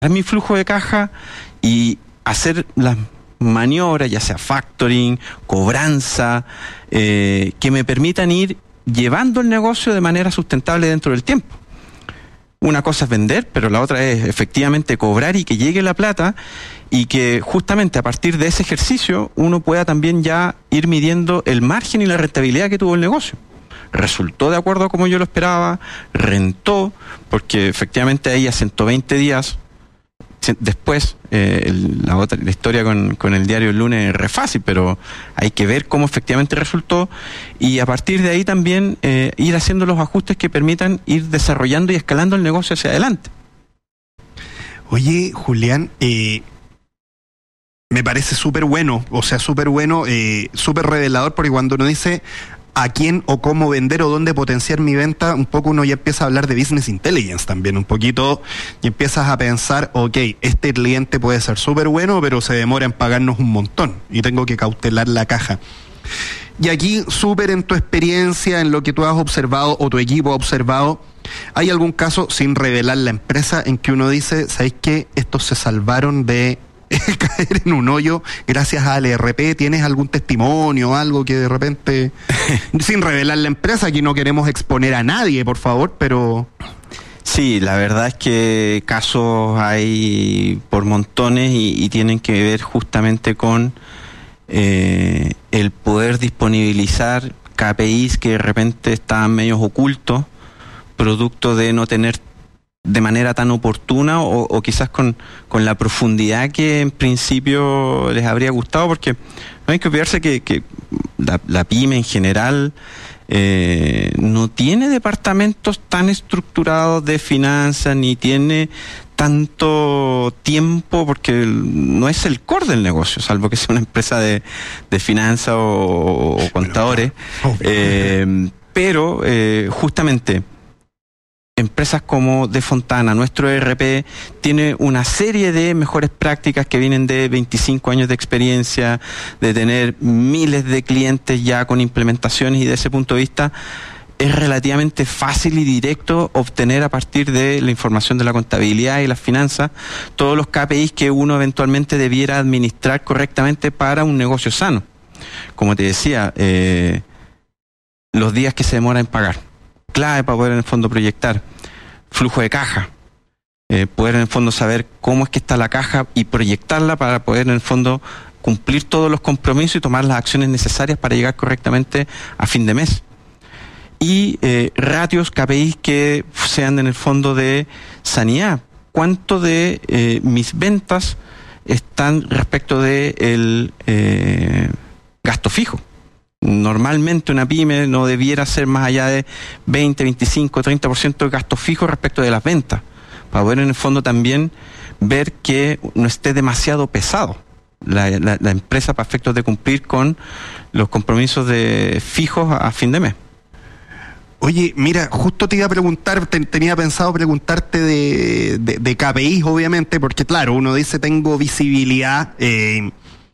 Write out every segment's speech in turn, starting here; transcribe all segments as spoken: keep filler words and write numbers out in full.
mi flujo de caja y hacer las maniobras, ya sea factoring, cobranza, eh, que me permitan ir llevando el negocio de manera sustentable dentro del tiempo. Una cosa es vender, pero la otra es efectivamente cobrar y que llegue la plata, y que justamente a partir de ese ejercicio uno pueda también ya ir midiendo el margen y la rentabilidad que tuvo el negocio. Resultó de acuerdo a como yo lo esperaba, rentó, porque efectivamente ahí a ciento veinte días después, eh, el, la otra la historia con, con el diario El Lunes es re fácil, pero hay que ver cómo efectivamente resultó, y a partir de ahí también eh, ir haciendo los ajustes que permitan ir desarrollando y escalando el negocio hacia adelante. Oye, Julián, eh, me parece súper bueno, o sea, súper bueno, eh, súper revelador, porque cuando uno dice a quién o cómo vender o dónde potenciar mi venta, un poco uno ya empieza a hablar de business intelligence también, un poquito, y empiezas a pensar, ok, este cliente puede ser súper bueno, pero se demora en pagarnos un montón, y tengo que cautelar la caja. Y aquí, súper en tu experiencia, en lo que tú has observado o tu equipo ha observado, ¿hay algún caso, sin revelar la empresa, en que uno dice, ¿sabéis qué? Estos se salvaron de caer en un hoyo gracias al E R P? ¿Tienes algún testimonio, algo que de repente, sin revelar la empresa, aquí no queremos exponer a nadie, por favor, pero... Sí, la verdad es que casos hay por montones, y, y tienen que ver justamente con eh, el poder disponibilizar K P Is que de repente estaban medios ocultos, producto de no tener de manera tan oportuna o, o quizás con, con la profundidad que en principio les habría gustado, porque no hay que olvidarse que, que la, la pyme en general eh, no tiene departamentos tan estructurados de finanzas, ni tiene tanto tiempo, porque no es el core del negocio, salvo que sea una empresa de, de finanzas o, o contadores. Pero, eh, pero eh, justamente empresas como De Fontana, nuestro E R P, tiene una serie de mejores prácticas que vienen de veinticinco años de experiencia, de tener miles de clientes ya con implementaciones, y de ese punto de vista es relativamente fácil y directo obtener a partir de la información de la contabilidad y las finanzas todos los K P Is que uno eventualmente debiera administrar correctamente para un negocio sano. Como te decía, eh, los días que se demora en pagar, clave para poder en el fondo proyectar. Flujo de caja, eh, poder en el fondo saber cómo es que está la caja y proyectarla para poder en el fondo cumplir todos los compromisos y tomar las acciones necesarias para llegar correctamente a fin de mes. Y eh, ratios, K P Is que sean en el fondo de sanidad. ¿Cuánto de eh, mis ventas están respecto de el eh, gasto fijo? Normalmente una pyme no debiera ser más allá de veinte, veinticinco, treinta por ciento de gasto fijo respecto de las ventas, para poder en el fondo también ver que no esté demasiado pesado la, la, la empresa para efectos de cumplir con los compromisos de fijos a, a fin de mes. Oye, mira, justo te iba a preguntar, te, tenía pensado preguntarte de, de, de K P Is, obviamente, porque claro, uno dice tengo visibilidad, eh,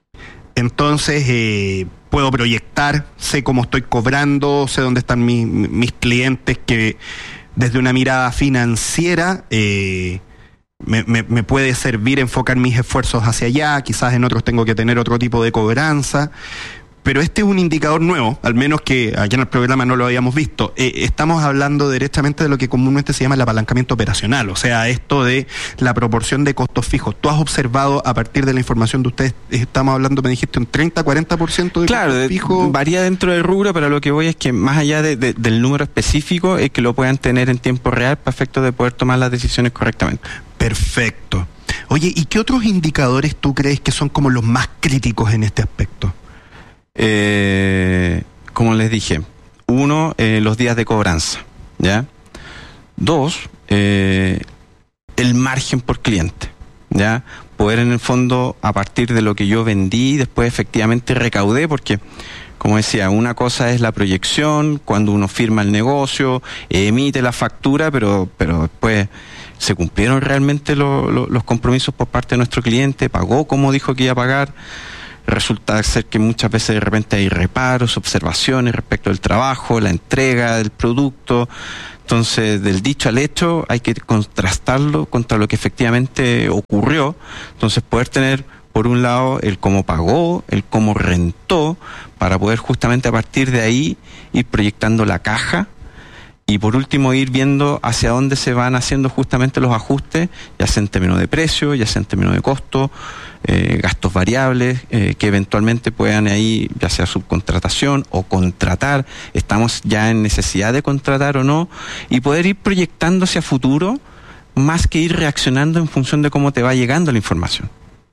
entonces eh, puedo proyectar, sé cómo estoy cobrando, sé dónde están mis, mis clientes, que desde una mirada financiera eh, me, me, me puede servir enfocar mis esfuerzos hacia allá, quizás en otros tengo que tener otro tipo de cobranza. Pero este es un indicador nuevo, al menos que aquí en el programa no lo habíamos visto. Eh, estamos hablando directamente de lo que comúnmente se llama el apalancamiento operacional, o sea, esto de la proporción de costos fijos. ¿Tú has observado a partir de la información de ustedes, estamos hablando, me dijiste, un treinta, cuarenta por ciento de claro, costos fijos? Claro, varía dentro del rubro, pero lo que voy es que más allá de, de, del número específico, es que lo puedan tener en tiempo real para efectos de poder tomar las decisiones correctamente. Perfecto. Oye, ¿y qué otros indicadores tú crees que son como los más críticos en este aspecto? Eh, como les dije, uno, eh, los días de cobranza, ¿ya? Dos, eh, el margen por cliente, ¿ya? Poder en el fondo, a partir de lo que yo vendí, después efectivamente recaudé, porque, como decía, una cosa es la proyección, cuando uno firma el negocio, emite la factura, pero, pero después se cumplieron realmente lo, lo, los compromisos por parte de nuestro cliente, pagó como dijo que iba a pagar. Resulta ser que muchas veces de repente hay reparos, observaciones respecto del trabajo, la entrega del producto, Entonces, del dicho al hecho, hay que contrastarlo contra lo que efectivamente ocurrió. Entonces, poder tener, por un lado, el cómo pagó, el cómo rentó, para poder justamente a partir de ahí ir proyectando la caja. Y por último, ir viendo hacia dónde se van haciendo justamente los ajustes, ya sea en términos de precio, ya sea en términos de costo, eh, gastos variables, eh, que eventualmente puedan ahí, ya sea subcontratación o contratar, estamos ya en necesidad de contratar o no, y poder ir proyectando hacia futuro, más que ir reaccionando en función de cómo te va llegando la información.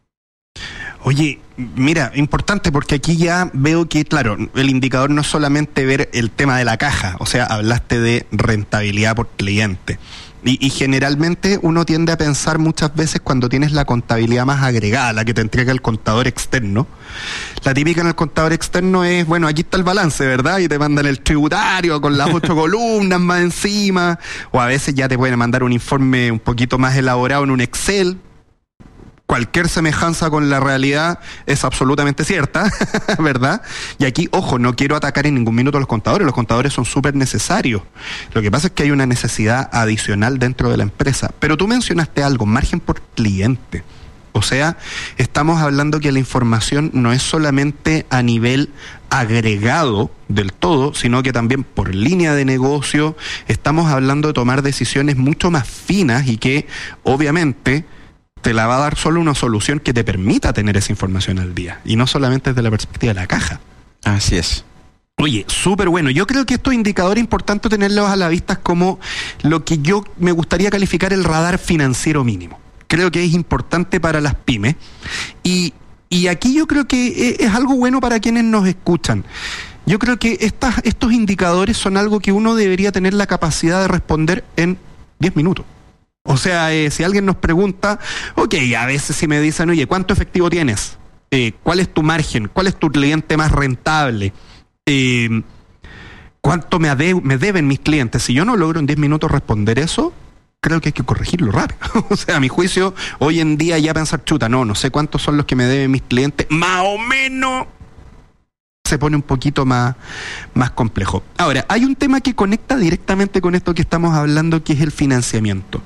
Oye, mira, importante porque aquí ya veo que, claro, el indicador no es solamente ver el tema de la caja, o sea, hablaste de rentabilidad por cliente. Y, y generalmente uno tiende a pensar muchas veces cuando tienes la contabilidad más agregada, la que te entrega el contador externo. La típica en el contador externo es, bueno, aquí está el balance, ¿verdad? Y te mandan el tributario con las ocho columnas más encima, o a veces ya te pueden mandar un informe un poquito más elaborado en un Excel. Cualquier semejanza con la realidad es absolutamente cierta, ¿verdad? Y aquí, ojo, no quiero atacar en ningún minuto a los contadores, los contadores son súper necesarios. Lo que pasa es que hay una necesidad adicional dentro de la empresa. Pero tú mencionaste algo, margen por cliente. O sea, estamos hablando que la información no es solamente a nivel agregado del todo, sino que también por línea de negocio estamos hablando de tomar decisiones mucho más finas y que, obviamente, te la va a dar solo una solución que te permita tener esa información al día, y no solamente desde la perspectiva de la caja. Así es. Oye, súper bueno. Yo creo que estos indicadores es importante tenerlos a la vista como lo que yo me gustaría calificar el radar financiero mínimo. Creo que es importante para las pymes, y, y aquí yo creo que es algo bueno para quienes nos escuchan. Yo creo que estas, estos indicadores son algo que uno debería tener la capacidad de responder en diez minutos. O sea, eh, si alguien nos pregunta, ok, a veces si me dicen, oye, ¿cuánto efectivo tienes? Eh, ¿Cuál es tu margen? ¿Cuál es tu cliente más rentable? Eh, ¿Cuánto me, ade- me deben mis clientes? Si yo no logro en diez minutos responder eso, creo que hay que corregirlo rápido. O sea, a mi juicio, hoy en día ya pensar, chuta, no, no sé cuántos son los que me deben mis clientes, más o menos se pone un poquito más, más complejo. Ahora, hay un tema que conecta directamente con esto que estamos hablando, que es el financiamiento.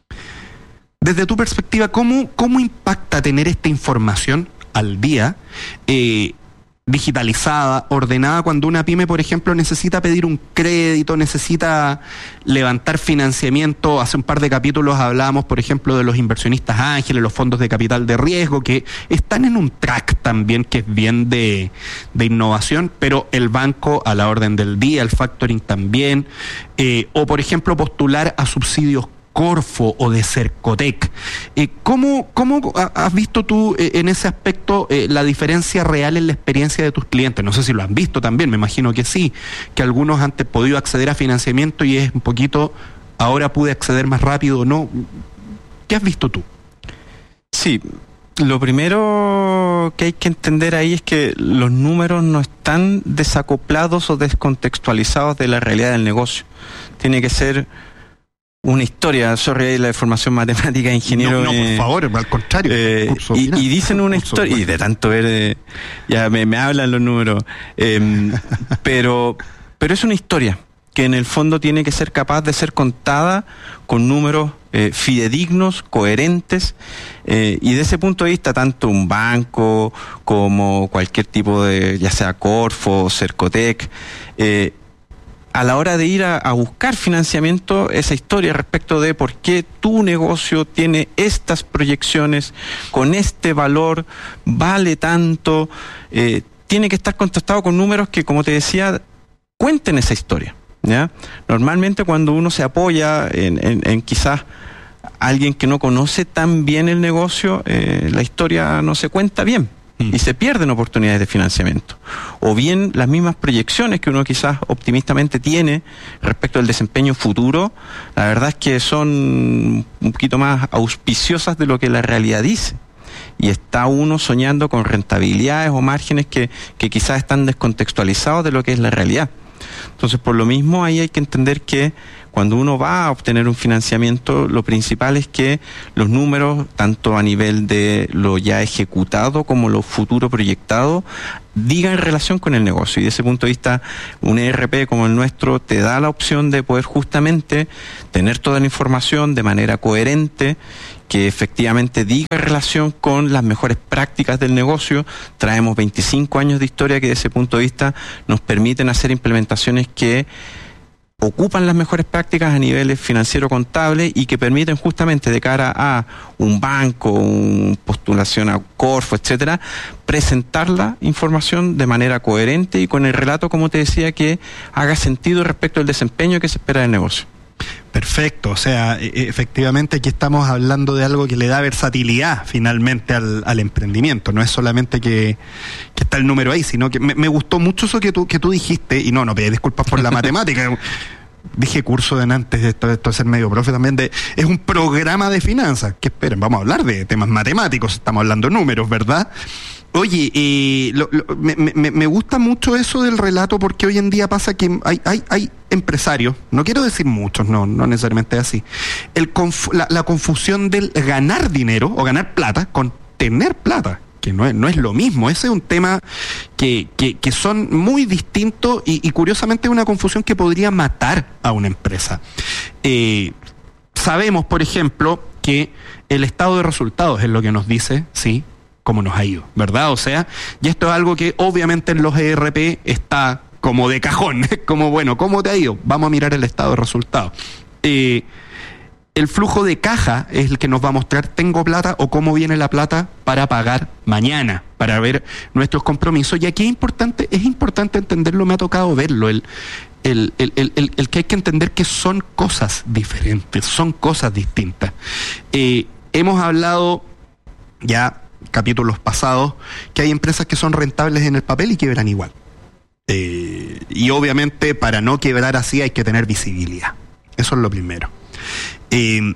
Desde tu perspectiva, ¿cómo, cómo impacta tener esta información al día, eh, digitalizada, ordenada, cuando una pyme, por ejemplo, necesita pedir un crédito, necesita levantar financiamiento? Hace un par de capítulos hablábamos, por ejemplo, de los inversionistas ángeles, los fondos de capital de riesgo, que están en un track también que es bien de, de innovación, pero el banco a la orden del día, el factoring también, eh, o por ejemplo postular a subsidios Corfo o de Cercotec. Eh, ¿cómo, ¿Cómo has visto tú eh, en ese aspecto eh, la diferencia real en la experiencia de tus clientes? No sé si lo han visto también, me imagino que sí, que algunos han podido acceder a financiamiento y es un poquito, ahora pude acceder más rápido o no. ¿Qué has visto tú? Sí, lo primero que hay que entender ahí es que los números no están desacoplados o descontextualizados de la realidad del negocio. Tiene que ser una historia, sorry, la formación matemática, ingeniero. No, no, eh, por favor, al contrario. Eh, y, y dicen una historia, y de tanto ver, eh, ya me, me hablan los números, eh, pero, pero es una historia que en el fondo tiene que ser capaz de ser contada con números eh, fidedignos, coherentes, eh, y de ese punto de vista, tanto un banco como cualquier tipo de, ya sea Corfo, Cercotec, eh, a la hora de ir a, a buscar financiamiento, esa historia respecto de por qué tu negocio tiene estas proyecciones, con este valor, vale tanto, eh, tiene que estar contrastado con números que, como te decía, cuenten esa historia, ¿ya? Normalmente cuando uno se apoya en, en, en quizás alguien que no conoce tan bien el negocio, eh, la historia no se cuenta bien. Y se pierden oportunidades de financiamiento. O bien las mismas proyecciones que uno quizás optimistamente tiene respecto al desempeño futuro, la verdad es que son un poquito más auspiciosas de lo que la realidad dice. Y está uno soñando con rentabilidades o márgenes que, que quizás están descontextualizados de lo que es la realidad. Entonces, por lo mismo, ahí hay que entender que cuando uno va a obtener un financiamiento, lo principal es que los números, tanto a nivel de lo ya ejecutado como lo futuro proyectado, digan en relación con el negocio. Y de ese punto de vista, un E R P como el nuestro te da la opción de poder justamente tener toda la información de manera coherente, que efectivamente diga en relación con las mejores prácticas del negocio. Traemos veinticinco años de historia que, de ese punto de vista, nos permiten hacer implementaciones que ocupan las mejores prácticas a niveles financiero-contables y que permiten justamente, de cara a un banco, una postulación a Corfo, etcétera, presentar la información de manera coherente y con el relato, como te decía, que haga sentido respecto al desempeño que se espera del negocio. Perfecto, o sea, efectivamente aquí estamos hablando de algo que le da versatilidad finalmente al, al emprendimiento. No es solamente que, que está el número ahí, sino que me, me gustó mucho eso que tú, que tú dijiste, y no, no pedí disculpas por la matemática. Dije curso de antes, esto, esto de ser medio profe también, de, es un programa de finanzas, que esperen, vamos a hablar de temas matemáticos, estamos hablando de números, ¿verdad? Oye, eh, lo, lo, me, me, me gusta mucho eso del relato, porque hoy en día pasa que hay, hay, hay empresarios, no quiero decir muchos, no, no necesariamente así, el conf, la, la confusión del ganar dinero o ganar plata con tener plata, que no es, no es lo mismo. Ese es un tema que, que, que son muy distintos y, y curiosamente es una confusión que podría matar a una empresa. Eh, sabemos, por ejemplo, que el estado de resultados es lo que nos dice, sí, cómo nos ha ido, ¿verdad? O sea, y esto es algo que obviamente en los E R P está como de cajón, como bueno, ¿cómo te ha ido? Vamos a mirar el estado de resultados. Eh, el flujo de caja es el que nos va a mostrar tengo plata o cómo viene la plata para pagar mañana, para ver nuestros compromisos. Y aquí es importante, es importante entenderlo, me ha tocado verlo, el, el, el, el, el, el que hay que entender que son cosas diferentes, son cosas distintas. Eh, hemos hablado ya capítulos pasados que hay empresas que son rentables en el papel y quiebran igual. Eh, y obviamente para no quebrar así hay que tener visibilidad. Eso es lo primero. Eh,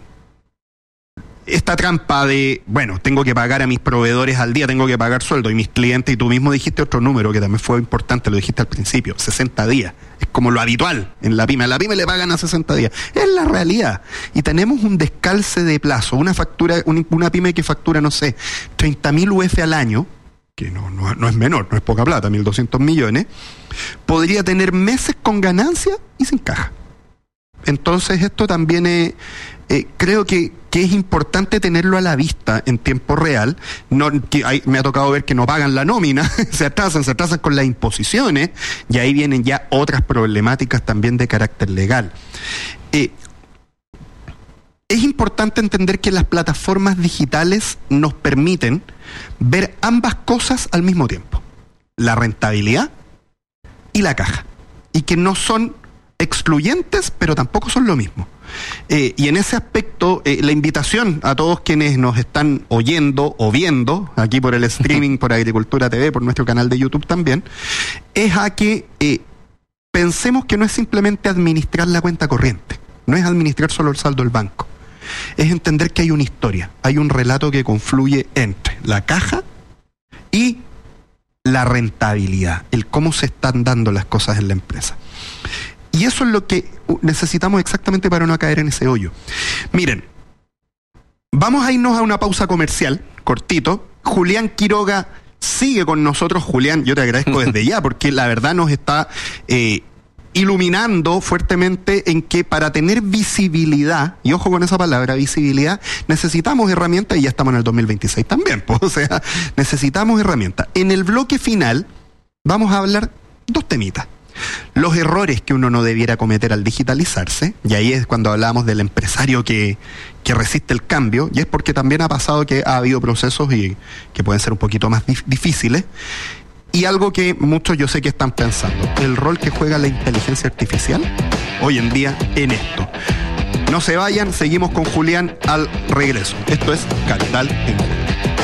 esta trampa de, bueno, tengo que pagar a mis proveedores al día, tengo que pagar sueldo, y mis clientes, y tú mismo dijiste otro número que también fue importante, lo dijiste al principio, sesenta días. Es como lo habitual en la pyme. A la pyme le pagan a sesenta días. Es la realidad. Y tenemos un descalce de plazo. Una factura, una pyme que factura, no sé, treinta mil U F al año, que no, no, no es menor, no es poca plata, mil doscientos millones, podría tener meses con ganancia y sin caja. Entonces esto también es, eh, creo que, que es importante tenerlo a la vista en tiempo real. No, que hay, me ha tocado ver que no pagan la nómina, se atrasan, se atrasan con las imposiciones, y ahí vienen ya otras problemáticas también de carácter legal. Eh, es importante entender que las plataformas digitales nos permiten ver ambas cosas al mismo tiempo, la rentabilidad y la caja, y que no son excluyentes, pero tampoco son lo mismo. Eh, y en ese aspecto, eh, la invitación a todos quienes nos están oyendo o viendo, aquí por el streaming, por Agricultura T V, por nuestro canal de YouTube también, es a que eh, pensemos que no es simplemente administrar la cuenta corriente, no es administrar solo el saldo del banco, es entender que hay una historia, hay un relato que confluye entre la caja y la rentabilidad, el cómo se están dando las cosas en la empresa. Y eso es lo que necesitamos exactamente para no caer en ese hoyo. Miren, vamos a irnos a una pausa comercial, cortito. Julián Quiroga sigue con nosotros. Julián, yo te agradezco desde ya, porque la verdad nos está eh, iluminando fuertemente en que para tener visibilidad, y ojo con esa palabra, visibilidad, necesitamos herramientas, y ya estamos en el dos mil veintiséis también, pues, o sea, necesitamos herramientas. En el bloque final vamos a hablar dos temitas. Los errores que uno no debiera cometer al digitalizarse, y ahí es cuando hablamos del empresario que, que resiste el cambio, y es porque también ha pasado que ha habido procesos y que pueden ser un poquito más dif- difíciles, y algo que muchos yo sé que están pensando, el rol que juega la inteligencia artificial hoy en día en esto. No se vayan, seguimos con Julián al regreso. Esto es Capital en Juego.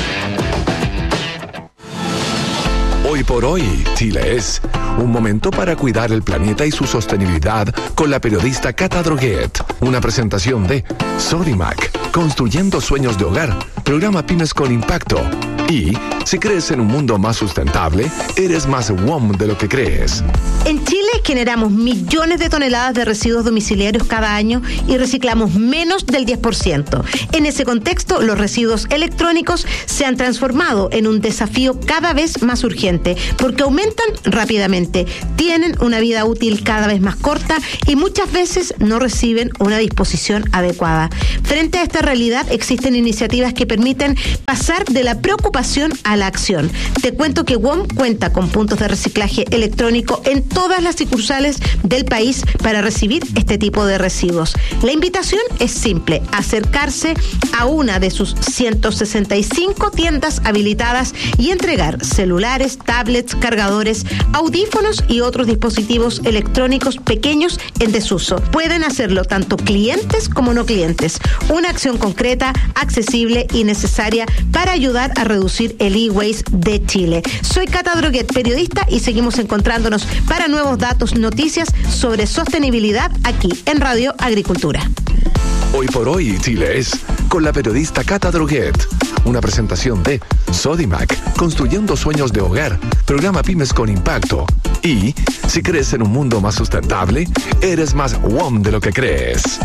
Hoy por hoy, Chile es un momento para cuidar el planeta y su sostenibilidad con la periodista Cata Droguet. Una presentación de Sodimac, construyendo sueños de hogar, programa Pymes con Impacto, y Si crees en un mundo más sustentable, eres más W O M de lo que crees. En Chile generamos millones de toneladas de residuos domiciliarios cada año y reciclamos menos del diez por ciento. En ese contexto, los residuos electrónicos se han transformado en un desafío cada vez más urgente porque aumentan rápidamente, tienen una vida útil cada vez más corta y muchas veces no reciben una disposición adecuada. Frente a esta realidad, existen iniciativas que permiten pasar de la preocupación a la acción. Te cuento que W O M cuenta con puntos de reciclaje electrónico en todas las sucursales del país para recibir este tipo de residuos. La invitación es simple: acercarse a una de sus ciento sesenta y cinco tiendas habilitadas y entregar celulares, tablets, cargadores, audífonos y otros dispositivos electrónicos pequeños en desuso. Pueden hacerlo tanto clientes como no clientes. Una acción concreta, accesible y necesaria para ayudar a reducir el e-waste de Chile. Soy Cata Droguet, periodista, y seguimos encontrándonos para nuevos datos, noticias sobre sostenibilidad aquí en Radio Agricultura. Hoy por hoy, Chile es con la periodista Cata Droguet. Una presentación de Sodimac, construyendo sueños de hogar, programa Pymes con Impacto. Y si crees en un mundo más sustentable, eres más W O M de lo que crees.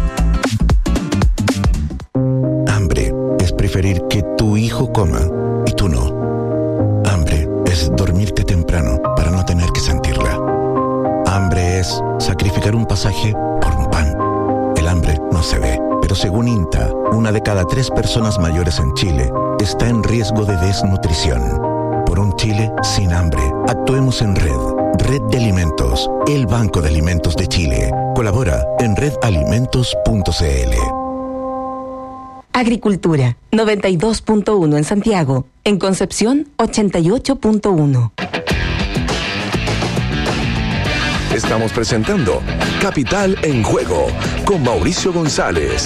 Hambre es preferir que tu hijo coma y tú no. Hambre es dormirte temprano para no tener que sentirla. Hambre es sacrificar un pasaje por un pan. El hambre no se ve, pero según INTA, una de cada tres personas mayores en Chile está en riesgo de desnutrición. Por un Chile sin hambre, actuemos en red. Red de Alimentos, el Banco de Alimentos de Chile. Colabora en red alimentos punto c l. Agricultura, noventa y dos punto uno en Santiago. En Concepción, ochenta y ocho punto uno. Estamos presentando Capital en Juego con Mauricio González.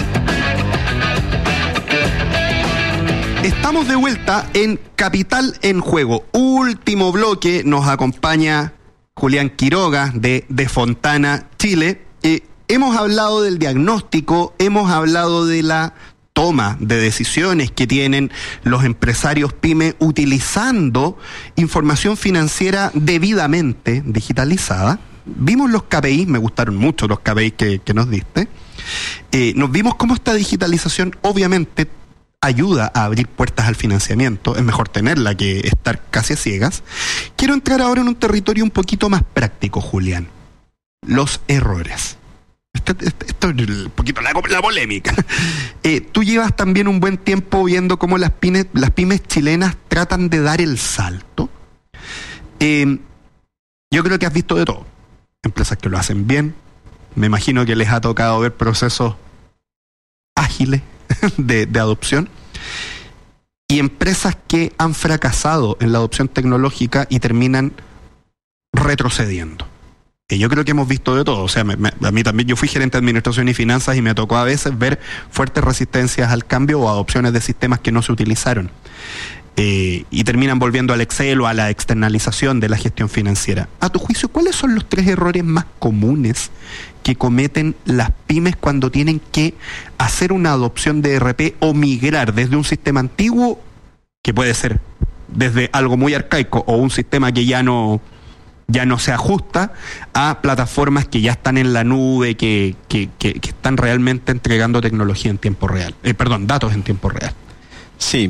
Estamos de vuelta en Capital en Juego. Último bloque, nos acompaña Julián Quiroga de De Fontana, Chile. Eh, hemos hablado del diagnóstico, hemos hablado de la toma de decisiones que tienen los empresarios pyme utilizando información financiera debidamente digitalizada. Vimos los K P Is, me gustaron mucho los K P Is que, que nos diste. Eh, nos vimos cómo esta digitalización obviamente ayuda a abrir puertas al financiamiento. Es mejor tenerla que estar casi a ciegas. Quiero entrar ahora en un territorio un poquito más práctico, Julián. Los errores. Esto, esto, esto es un poquito la, la polémica. Eh, tú llevas también un buen tiempo viendo cómo las pymes, las pymes chilenas tratan de dar el salto. Eh, yo creo que has visto de todo. Empresas que lo hacen bien. Me imagino que les ha tocado ver procesos ágiles de, de adopción. Y empresas que han fracasado en la adopción tecnológica y terminan retrocediendo. Y yo creo que hemos visto de todo. O sea, me, me, a mí también, yo fui gerente de administración y finanzas y me tocó a veces ver fuertes resistencias al cambio o adopciones de sistemas que no se utilizaron. Eh, y terminan volviendo al Excel o a la externalización de la gestión financiera. A tu juicio, ¿cuáles son los tres errores más comunes que cometen las pymes cuando tienen que hacer una adopción de E R P o migrar desde un sistema antiguo, que puede ser desde algo muy arcaico o un sistema que ya no, ya no se ajusta, a plataformas que ya están en la nube, que, que, que, que están realmente entregando tecnología en tiempo real, eh, perdón, datos en tiempo real? Sí.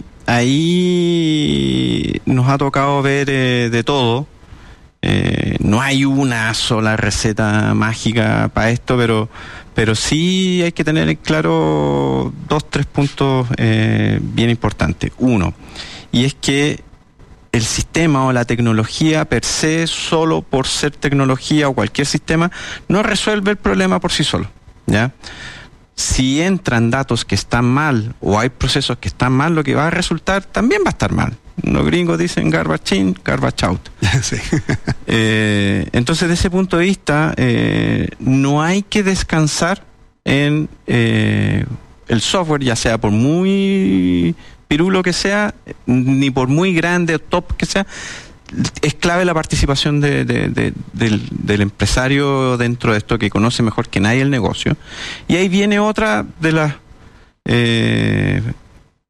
Ahí nos ha tocado ver eh, de todo. Eh, no hay una sola receta mágica para esto, pero, pero sí hay que tener en claro dos, tres puntos eh, bien importantes. Uno, y es que el sistema o la tecnología per se, solo por ser tecnología o cualquier sistema, no resuelve el problema por sí solo, ¿ya? Si entran datos que están mal o hay procesos que están mal, lo que va a resultar también va a estar mal. Los gringos dicen garbage in, garbage out. Sí. eh, entonces, desde ese punto de vista, eh, no hay que descansar en eh, el software, ya sea por muy pirulo que sea, ni por muy grande o top que sea. Es clave la participación de, de, de, del, del empresario dentro de esto, que conoce mejor que nadie el negocio. Y ahí viene otra de las eh,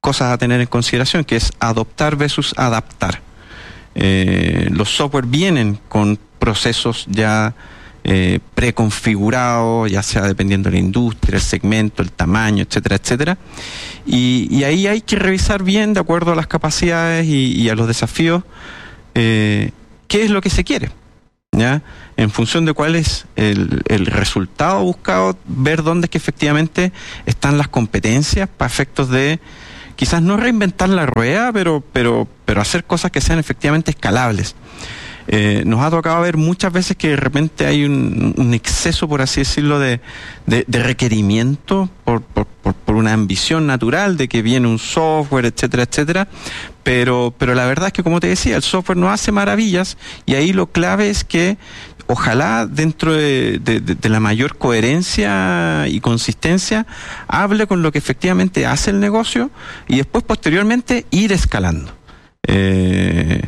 cosas a tener en consideración, que es adoptar versus adaptar. Eh, los software vienen con procesos ya eh, preconfigurados, ya sea dependiendo de la industria, el segmento, el tamaño, etcétera, etcétera. Y, y ahí hay que revisar bien, de acuerdo a las capacidades y, y a los desafíos, eh, qué es lo que se quiere, ¿ya? En función de cuál es el, el resultado buscado, ver dónde es que efectivamente están las competencias para efectos de, quizás no reinventar la rueda, pero, pero, pero hacer cosas que sean efectivamente escalables. Eh, nos ha tocado ver muchas veces que de repente hay un, un exceso, por así decirlo, de, de, de requerimiento por, por, por, por una ambición natural de que viene un software, etcétera, etcétera. Pero, pero la verdad es que, como te decía, el software no hace maravillas, y ahí lo clave es que ojalá dentro de, de, de la mayor coherencia y consistencia hable con lo que efectivamente hace el negocio y después posteriormente ir escalando. Eh,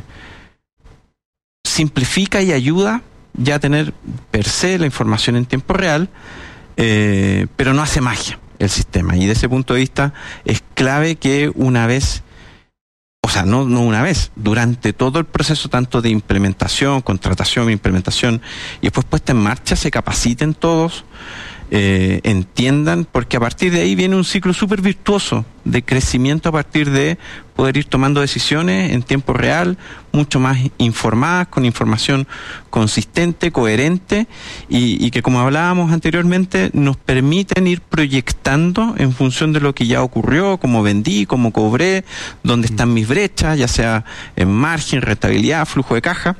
simplifica y ayuda ya a tener per se la información en tiempo real, eh, pero no hace magia el sistema, y de ese punto de vista es clave que una vez, o sea, no, no una vez, durante todo el proceso tanto de implementación, contratación, implementación y después puesta en marcha, se capaciten todos, eh, entiendan, porque a partir de ahí viene un ciclo súper virtuoso de crecimiento a partir de poder ir tomando decisiones en tiempo real, mucho más informadas, con información consistente, coherente, y, y que, como hablábamos anteriormente, nos permiten ir proyectando en función de lo que ya ocurrió, cómo vendí, cómo cobré, dónde están mis brechas, ya sea en margen, rentabilidad, flujo de caja,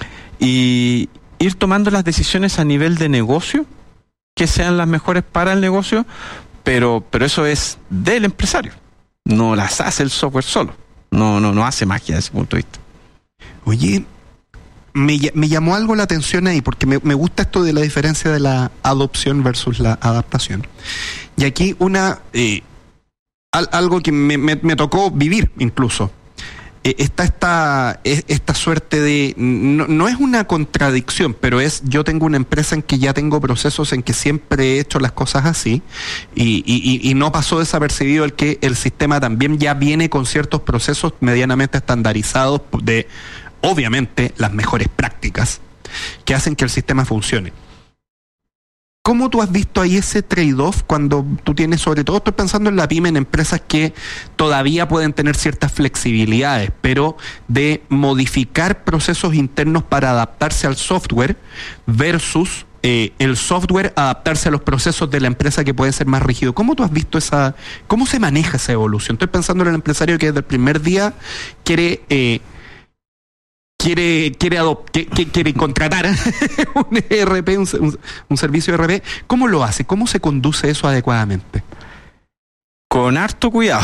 y ir tomando las decisiones a nivel de negocio que sean las mejores para el negocio, pero, pero eso es del empresario. No las hace el software solo. No, no, no hace magia desde ese punto de vista. Oye, me, me llamó algo la atención ahí, porque me, me gusta esto de la diferencia de la adopción versus la adaptación. Y aquí una eh, al, algo que me, me, me tocó vivir incluso. Eh, está esta, esta suerte de, no, no es una contradicción, pero es, yo tengo una empresa en que ya tengo procesos en que siempre he hecho las cosas así, y, y, y no pasó desapercibido el que el sistema también ya viene con ciertos procesos medianamente estandarizados de, obviamente, las mejores prácticas que hacen que el sistema funcione. ¿Cómo tú has visto ahí ese trade-off cuando tú tienes, sobre todo estoy pensando en la pyme, en empresas que todavía pueden tener ciertas flexibilidades, pero de modificar procesos internos para adaptarse al software versus eh, el software adaptarse a los procesos de la empresa que pueden ser más rígidos? ¿Cómo tú has visto esa, cómo se maneja esa evolución? Estoy pensando en el empresario que desde el primer día quiere... Eh, quiere quiere, adop- que, que, quiere contratar un E R P, un, un, un servicio de E R P. ¿Cómo lo hace? ¿Cómo se conduce eso adecuadamente? Con harto cuidado.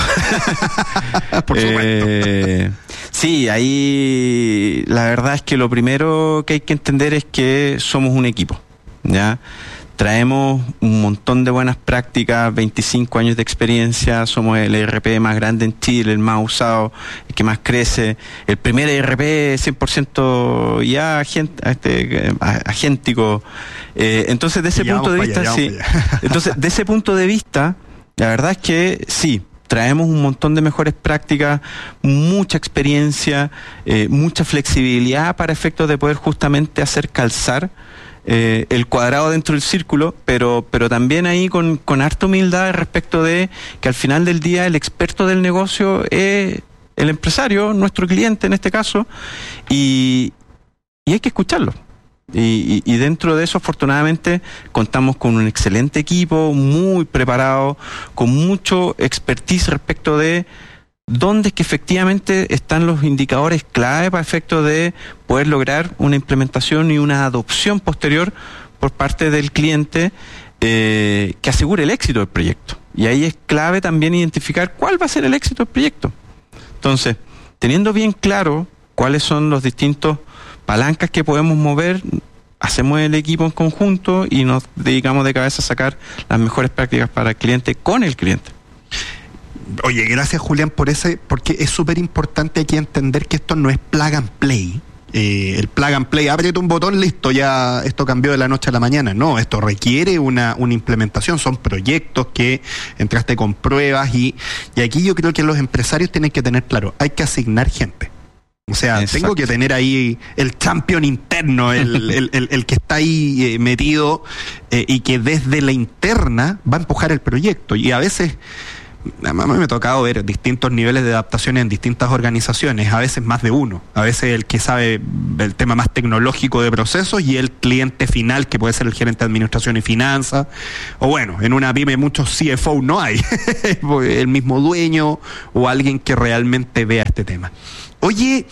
Por supuesto. Eh, sí, ahí la verdad es que lo primero que hay que entender es que somos un equipo, ¿ya? Traemos un montón de buenas prácticas, veinticinco años de experiencia, somos el E R P más grande en Chile, el más usado, el que más crece, el primer E R P cien por ciento ya agent, este, agéntico. Eh, entonces, de ese punto de vista, allá, sí. Entonces, de ese punto de vista, la verdad es que sí, traemos un montón de mejores prácticas, mucha experiencia, eh, mucha flexibilidad para efectos de poder justamente hacer calzar Eh, el cuadrado dentro del círculo, pero pero también ahí con, con harta humildad respecto de que al final del día el experto del negocio es el empresario, nuestro cliente en este caso, y, y hay que escucharlo. Y, y, y dentro de eso, afortunadamente, contamos con un excelente equipo, muy preparado, con mucho expertise respecto de dónde es que efectivamente están los indicadores clave para efecto de poder lograr una implementación y una adopción posterior por parte del cliente eh, que asegure el éxito del proyecto. Y ahí es clave también identificar cuál va a ser el éxito del proyecto. Entonces, teniendo bien claro cuáles son los distintos palancas que podemos mover, hacemos el equipo en conjunto y nos dedicamos de cabeza a sacar las mejores prácticas para el cliente con el cliente. Oye, gracias Julián por ese, porque es súper importante aquí entender que esto no es plug and play. eh, el plug and play, aprieta un botón, listo, ya esto cambió de la noche a la mañana. No, esto requiere una, una implementación, son proyectos que entraste con pruebas y, y aquí yo creo que los empresarios tienen que tener claro, hay que asignar gente. O sea, Exacto. tengo que tener ahí el champion interno, el, el, el, el que está ahí eh, metido eh, y que desde la interna va a empujar el proyecto. Y a veces, a mí me ha tocado ver distintos niveles de adaptación en distintas organizaciones, a veces más de uno. A veces el que sabe el tema más tecnológico de procesos y el cliente final, que puede ser el gerente de administración y finanzas. O bueno, en una pyme muchos C F O no hay, el mismo dueño o alguien que realmente vea este tema. Oye,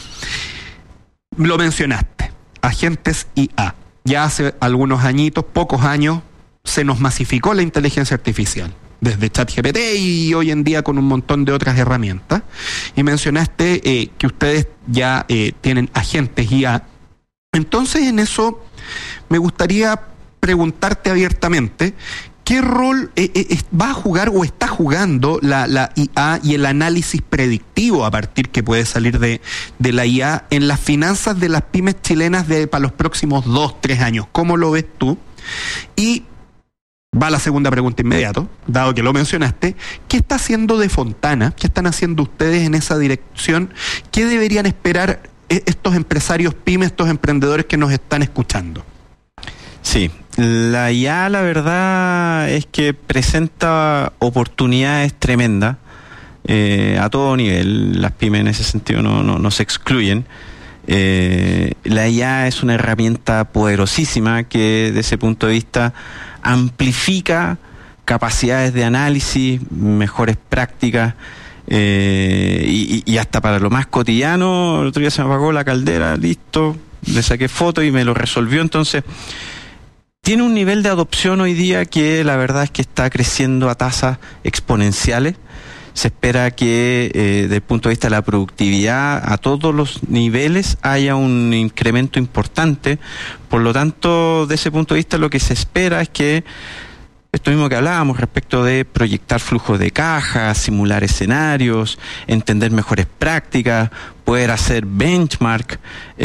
lo mencionaste, agentes I A. Ya hace algunos añitos, pocos años, se nos masificó la inteligencia artificial, desde ChatGPT y hoy en día con un montón de otras herramientas. Y mencionaste eh, que ustedes ya eh, tienen agentes I A. Entonces, en eso me gustaría preguntarte abiertamente, ¿qué rol eh, eh, va a jugar o está jugando la, la I A y el análisis predictivo a partir que puede salir de, de la I A en las finanzas de las pymes chilenas de, para los próximos dos, tres años? ¿Cómo lo ves tú? Y va la segunda pregunta inmediato, dado que lo mencionaste. ¿Qué está haciendo De Fontana? ¿Qué están haciendo ustedes en esa dirección? ¿Qué deberían esperar estos empresarios pymes, estos emprendedores que nos están escuchando? Sí, la I A, la verdad es que presenta oportunidades tremendas eh, a todo nivel. Las pymes en ese sentido no, no, no se excluyen. Eh, la I A es una herramienta poderosísima que desde ese punto de vista amplifica capacidades de análisis, mejores prácticas eh, y, y hasta para lo más cotidiano. El otro día se me apagó la caldera, listo, le saqué foto y me lo resolvió. Entonces tiene un nivel de adopción hoy día que la verdad es que está creciendo a tasas exponenciales. Se espera que eh, desde el punto de vista de la productividad a todos los niveles haya un incremento importante. Por lo tanto, de ese punto de vista lo que se espera es que esto mismo que hablábamos respecto de proyectar flujos de caja, simular escenarios, entender mejores prácticas, poder hacer benchmark,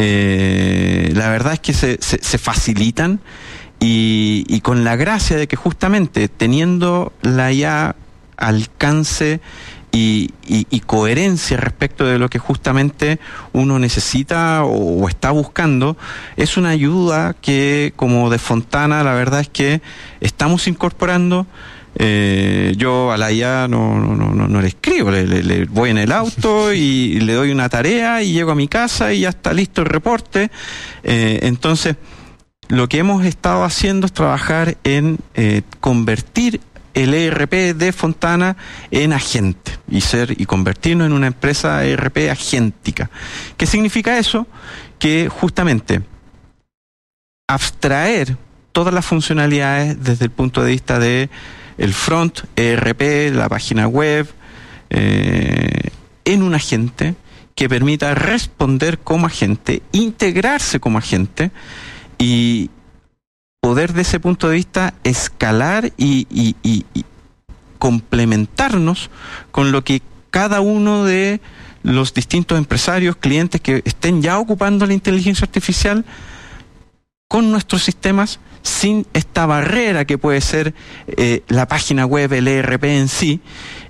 eh, la verdad es que se, se, se facilitan y, y con la gracia de que justamente teniendo la I A alcance y, y, y coherencia respecto de lo que justamente uno necesita o, o está buscando, es una ayuda que como De Fontana la verdad es que estamos incorporando. Eh, yo a la I A no, no, no, no le escribo, le, le, le voy en el auto y le doy una tarea y llego a mi casa y ya está listo el reporte. Eh, entonces lo que hemos estado haciendo es trabajar en eh, convertir el E R P de Fontana en agente y ser y convertirnos en una empresa E R P agéntica. ¿Qué significa eso? Que justamente abstraer todas las funcionalidades desde el punto de vista de el front, E R P, la página web, eh, en un agente que permita responder como agente, integrarse como agente y poder de ese punto de vista escalar y, y, y, y complementarnos con lo que cada uno de los distintos empresarios, clientes que estén ya ocupando la inteligencia artificial con nuestros sistemas sin esta barrera que puede ser eh, la página web, el E R P en sí,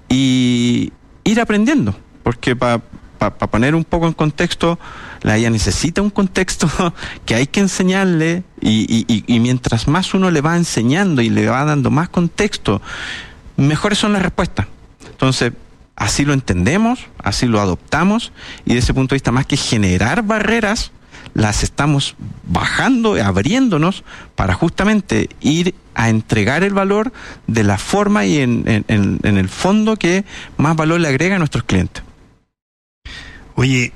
y ir aprendiendo, porque para pa, pa poner un poco en contexto, la I A necesita un contexto que hay que enseñarle y, y, y mientras más uno le va enseñando y le va dando más contexto, mejores son las respuestas. Entonces, así lo entendemos, así lo adoptamos y desde ese punto de vista, más que generar barreras, las estamos bajando, abriéndonos para justamente ir a entregar el valor de la forma y en, en, en el fondo que más valor le agrega a nuestros clientes. Oye,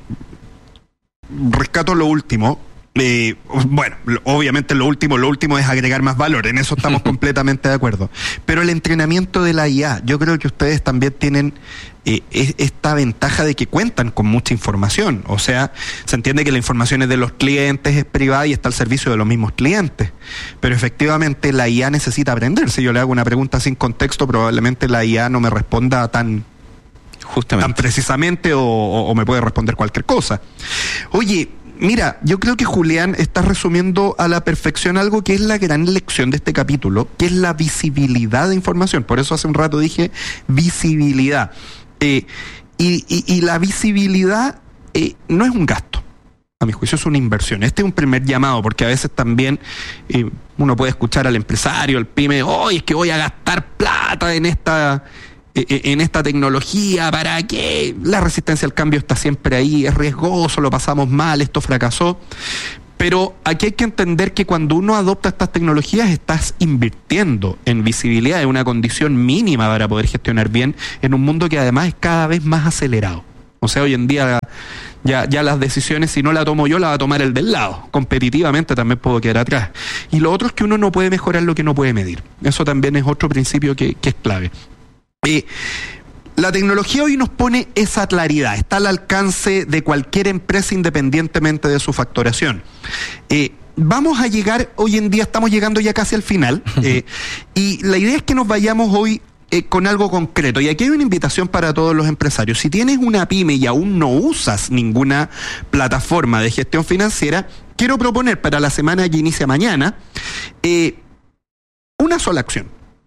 rescato lo último. Eh, bueno, obviamente lo último, lo último es agregar más valor, en eso estamos completamente de acuerdo. Pero el entrenamiento de la I A, yo creo que ustedes también tienen eh, esta ventaja de que cuentan con mucha información. O sea, se entiende que la información es de los clientes, es privada y está al servicio de los mismos clientes. Pero efectivamente la I A necesita aprender. Si yo le hago una pregunta sin contexto, probablemente la I A no me responda tan, Justamente. tan precisamente o, o, o me puede responder cualquier cosa. Oye, mira, yo creo que Julián está resumiendo a la perfección algo que es la gran lección de este capítulo, que es la visibilidad de información. Por eso hace un rato dije visibilidad. Eh, y, y, y la visibilidad eh, no es un gasto. A mi juicio es una inversión. Este es un primer llamado, porque a veces también eh, uno puede escuchar al empresario, al pyme, hoy es que voy a gastar plata en esta, eh, en esta tecnología, ¿para qué? La resistencia al cambio está siempre ahí, es riesgoso, lo pasamos mal, esto fracasó. Pero aquí hay que entender que cuando uno adopta estas tecnologías estás invirtiendo en visibilidad, es una condición mínima para poder gestionar bien en un mundo que además es cada vez más acelerado. O sea, hoy en día ya, ya las decisiones, si no la tomo yo, la va a tomar el del lado. Competitivamente también puedo quedar atrás. Y lo otro es que uno no puede mejorar lo que no puede medir. Eso también es otro principio que, que es clave. Eh, la tecnología hoy nos pone esa claridad, está al alcance de cualquier empresa independientemente de su facturación. Eh, vamos a llegar, hoy en día estamos llegando ya casi al final, eh, y la idea es que nos vayamos hoy eh, con algo concreto. Y aquí hay una invitación para todos los empresarios. Si tienes una pyme y aún no usas ninguna plataforma de gestión financiera, quiero proponer para la semana que inicia mañana eh, una sola acción.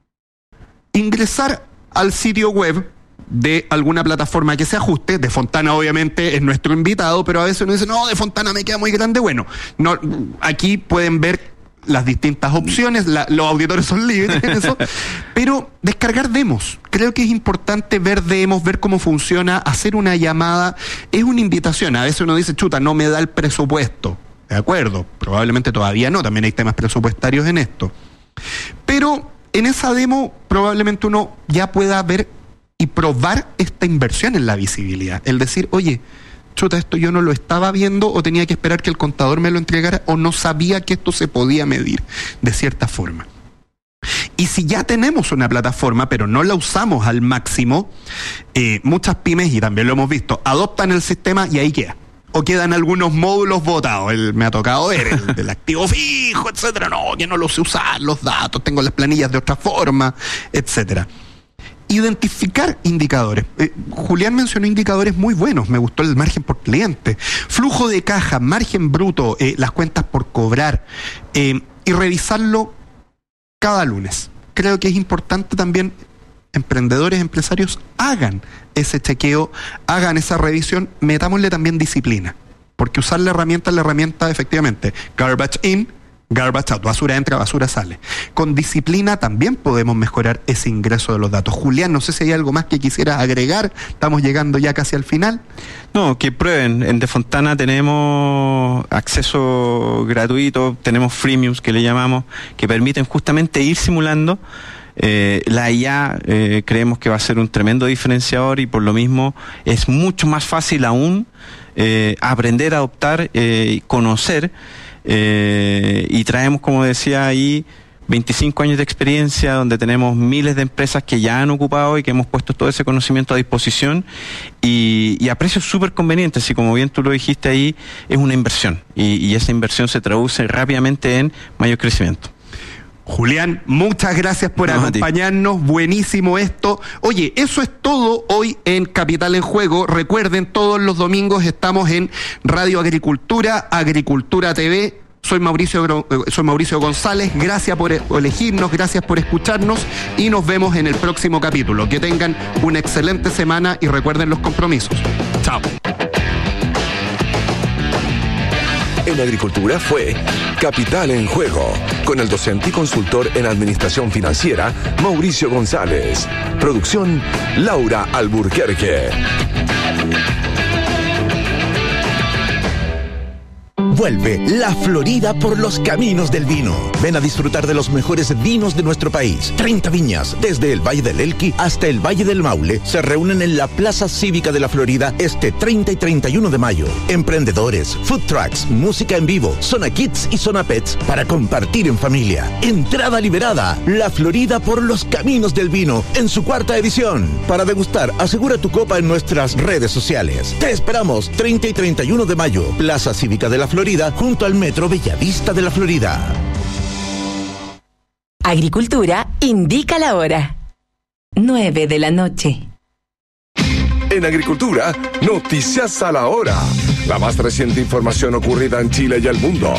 Ingresar al sitio web de alguna plataforma que se ajuste. De Fontana obviamente es nuestro invitado, pero a veces uno dice, no, de Fontana me queda muy grande. Bueno, no, aquí pueden ver las distintas opciones, la, los auditores son libres en eso, pero descargar demos. Creo que es importante ver demos, ver cómo funciona, hacer una llamada, es una invitación. A veces uno dice, chuta, no me da el presupuesto. De acuerdo, probablemente todavía no, también hay temas presupuestarios en esto. Pero en esa demo probablemente uno ya pueda ver y probar esta inversión en la visibilidad. El decir, oye, chuta, esto yo no lo estaba viendo, o tenía que esperar que el contador me lo entregara, o no sabía que esto se podía medir de cierta forma. Y si ya tenemos una plataforma, pero no la usamos al máximo, eh, muchas pymes, y también lo hemos visto, adoptan el sistema y ahí queda. O quedan algunos módulos botados. El, me ha tocado ver el del activo fijo, etcétera. No, que no lo sé usar, los datos, tengo las planillas de otra forma, etcétera. Identificar indicadores. Eh, Julián mencionó indicadores muy buenos. Me gustó el margen por cliente, flujo de caja, margen bruto, eh, las cuentas por cobrar, eh, y revisarlo cada lunes. Creo que es importante también, emprendedores, empresarios, hagan ese chequeo, hagan esa revisión, metámosle también disciplina, porque usar la herramienta es la herramienta, efectivamente, garbage in, garbage out, basura entra, basura sale. Con disciplina también podemos mejorar ese ingreso de los datos. Julián, no sé si hay algo más que quisieras agregar, estamos llegando ya casi al final. No, que prueben, en De Fontana tenemos acceso gratuito, tenemos freemiums que le llamamos, que permiten justamente ir simulando. Eh, la I A eh, creemos que va a ser un tremendo diferenciador, y por lo mismo es mucho más fácil aún eh, aprender, adoptar, eh, conocer. Eh, y traemos, como decía ahí, veinticinco años de experiencia, donde tenemos miles de empresas que ya han ocupado y que hemos puesto todo ese conocimiento a disposición, y, y a precios súper convenientes. Y como bien tú lo dijiste ahí, es una inversión, y, y esa inversión se traduce rápidamente en mayor crecimiento. Julián, muchas gracias por no, acompañarnos, buenísimo esto. Oye, eso es todo hoy en Capital en Juego. Recuerden, todos los domingos estamos en Radio Agricultura, Agricultura T V. Soy Mauricio, soy Mauricio González, gracias por elegirnos, gracias por escucharnos, y nos vemos en el próximo capítulo. Que tengan una excelente semana y recuerden los compromisos. Chao. En Agricultura fue Capital en Juego, con el docente y consultor en Administración Financiera, Mauricio González. Producción, Laura Alburquerque. Vuelve La Florida por los caminos del vino. Ven a disfrutar de los mejores vinos de nuestro país. treinta viñas, desde el Valle del Elqui hasta el Valle del Maule, se reúnen en la Plaza Cívica de la Florida este treinta y treinta y uno de mayo. Emprendedores, food trucks, música en vivo, zona kids y zona pets para compartir en familia. Entrada liberada. La Florida por los caminos del vino en su cuarta edición. Para degustar, asegura tu copa en nuestras redes sociales. Te esperamos treinta y treinta y uno de mayo, Plaza Cívica de la Florida, junto al Metro Bellavista de la Florida. Agricultura indica la hora. nueve de la noche. En Agricultura, noticias a la hora. La más reciente información ocurrida en Chile y el mundo.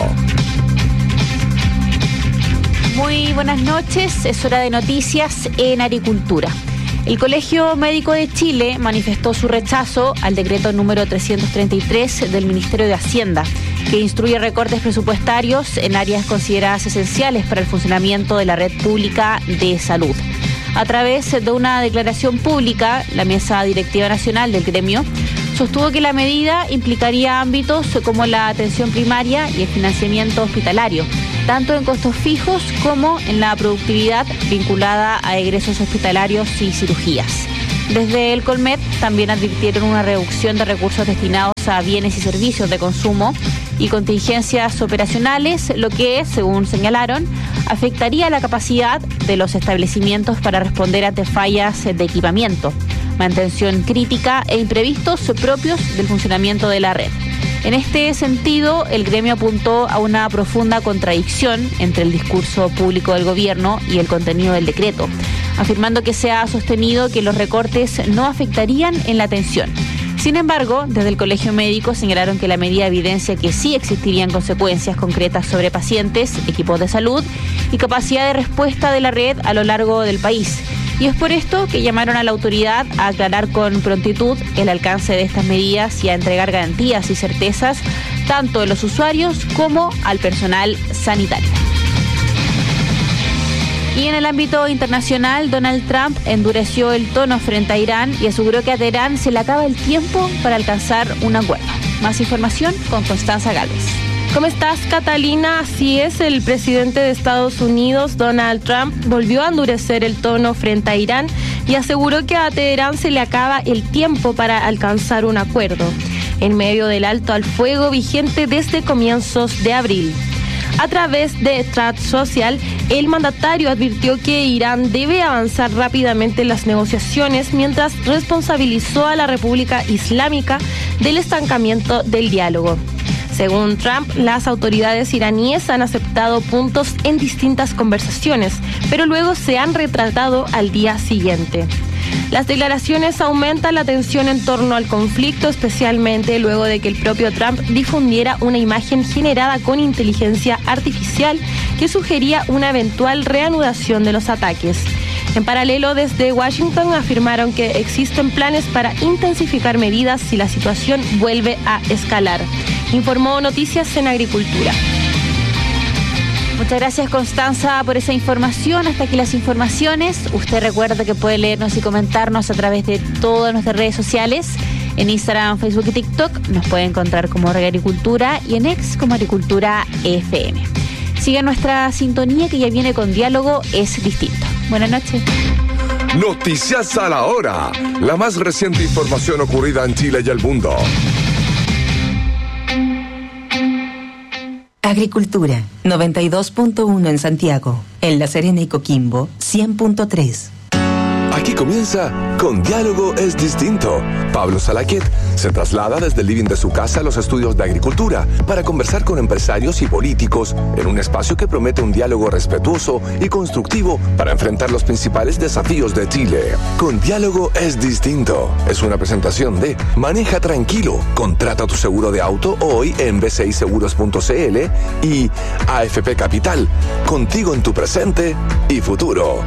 Muy buenas noches, es hora de noticias en Agricultura. El Colegio Médico de Chile manifestó su rechazo al decreto número trescientos treinta y tres del Ministerio de Hacienda, que instruye recortes presupuestarios en áreas consideradas esenciales para el funcionamiento de la red pública de salud. A través de una declaración pública, la Mesa Directiva Nacional del gremio sostuvo que la medida implicaría ámbitos como la atención primaria y el financiamiento hospitalario, tanto en costos fijos como en la productividad vinculada a egresos hospitalarios y cirugías. Desde el Colmet también advirtieron una reducción de recursos destinados a bienes y servicios de consumo y contingencias operacionales, lo que, según señalaron, afectaría la capacidad de los establecimientos para responder ante fallas de equipamiento, mantención crítica e imprevistos propios del funcionamiento de la red. En este sentido, el gremio apuntó a una profunda contradicción entre el discurso público del gobierno y el contenido del decreto, afirmando que se ha sostenido que los recortes no afectarían en la atención. Sin embargo, desde el Colegio Médico señalaron que la medida evidencia que sí existirían consecuencias concretas sobre pacientes, equipos de salud y capacidad de respuesta de la red a lo largo del país. Y es por esto que llamaron a la autoridad a aclarar con prontitud el alcance de estas medidas y a entregar garantías y certezas tanto a los usuarios como al personal sanitario. Y en el ámbito internacional, Donald Trump endureció el tono frente a Irán y aseguró que a Teherán se le acaba el tiempo para alcanzar un acuerdo. Más información con Constanza Gálvez. ¿Cómo estás, Catalina? Así es, el presidente de Estados Unidos, Donald Trump, volvió a endurecer el tono frente a Irán y aseguró que a Teherán se le acaba el tiempo para alcanzar un acuerdo, en medio del alto al fuego vigente desde comienzos de abril. A través de Truth Social, el mandatario advirtió que Irán debe avanzar rápidamente en las negociaciones mientras responsabilizó a la República Islámica del estancamiento del diálogo. Según Trump, las autoridades iraníes han aceptado puntos en distintas conversaciones, pero luego se han retratado al día siguiente. Las declaraciones aumentan la tensión en torno al conflicto, especialmente luego de que el propio Trump difundiera una imagen generada con inteligencia artificial que sugería una eventual reanudación de los ataques. En paralelo, desde Washington afirmaron que existen planes para intensificar medidas si la situación vuelve a escalar. Informó Noticias en Agricultura. Muchas gracias, Constanza, por esa información. Hasta aquí las informaciones. Usted recuerda que puede leernos y comentarnos a través de todas nuestras redes sociales. En Instagram, Facebook y TikTok nos puede encontrar como Agricultura y en X como Agricultura F M. Siga nuestra sintonía que ya viene con Diálogo es Distinto. Buenas noches. Noticias a la hora. La más reciente información ocurrida en Chile y el mundo. Agricultura, noventa y dos punto uno en Santiago. En La Serena y Coquimbo, cien punto tres. Aquí comienza Con Diálogo es Distinto. Pablo Salaquet se traslada desde el living de su casa a los estudios de Agricultura para conversar con empresarios y políticos en un espacio que promete un diálogo respetuoso y constructivo para enfrentar los principales desafíos de Chile. Con Diálogo es Distinto. Es una presentación de Maneja Tranquilo, contrata tu seguro de auto hoy en b c i seguros punto c l y A F P Capital, contigo en tu presente y futuro.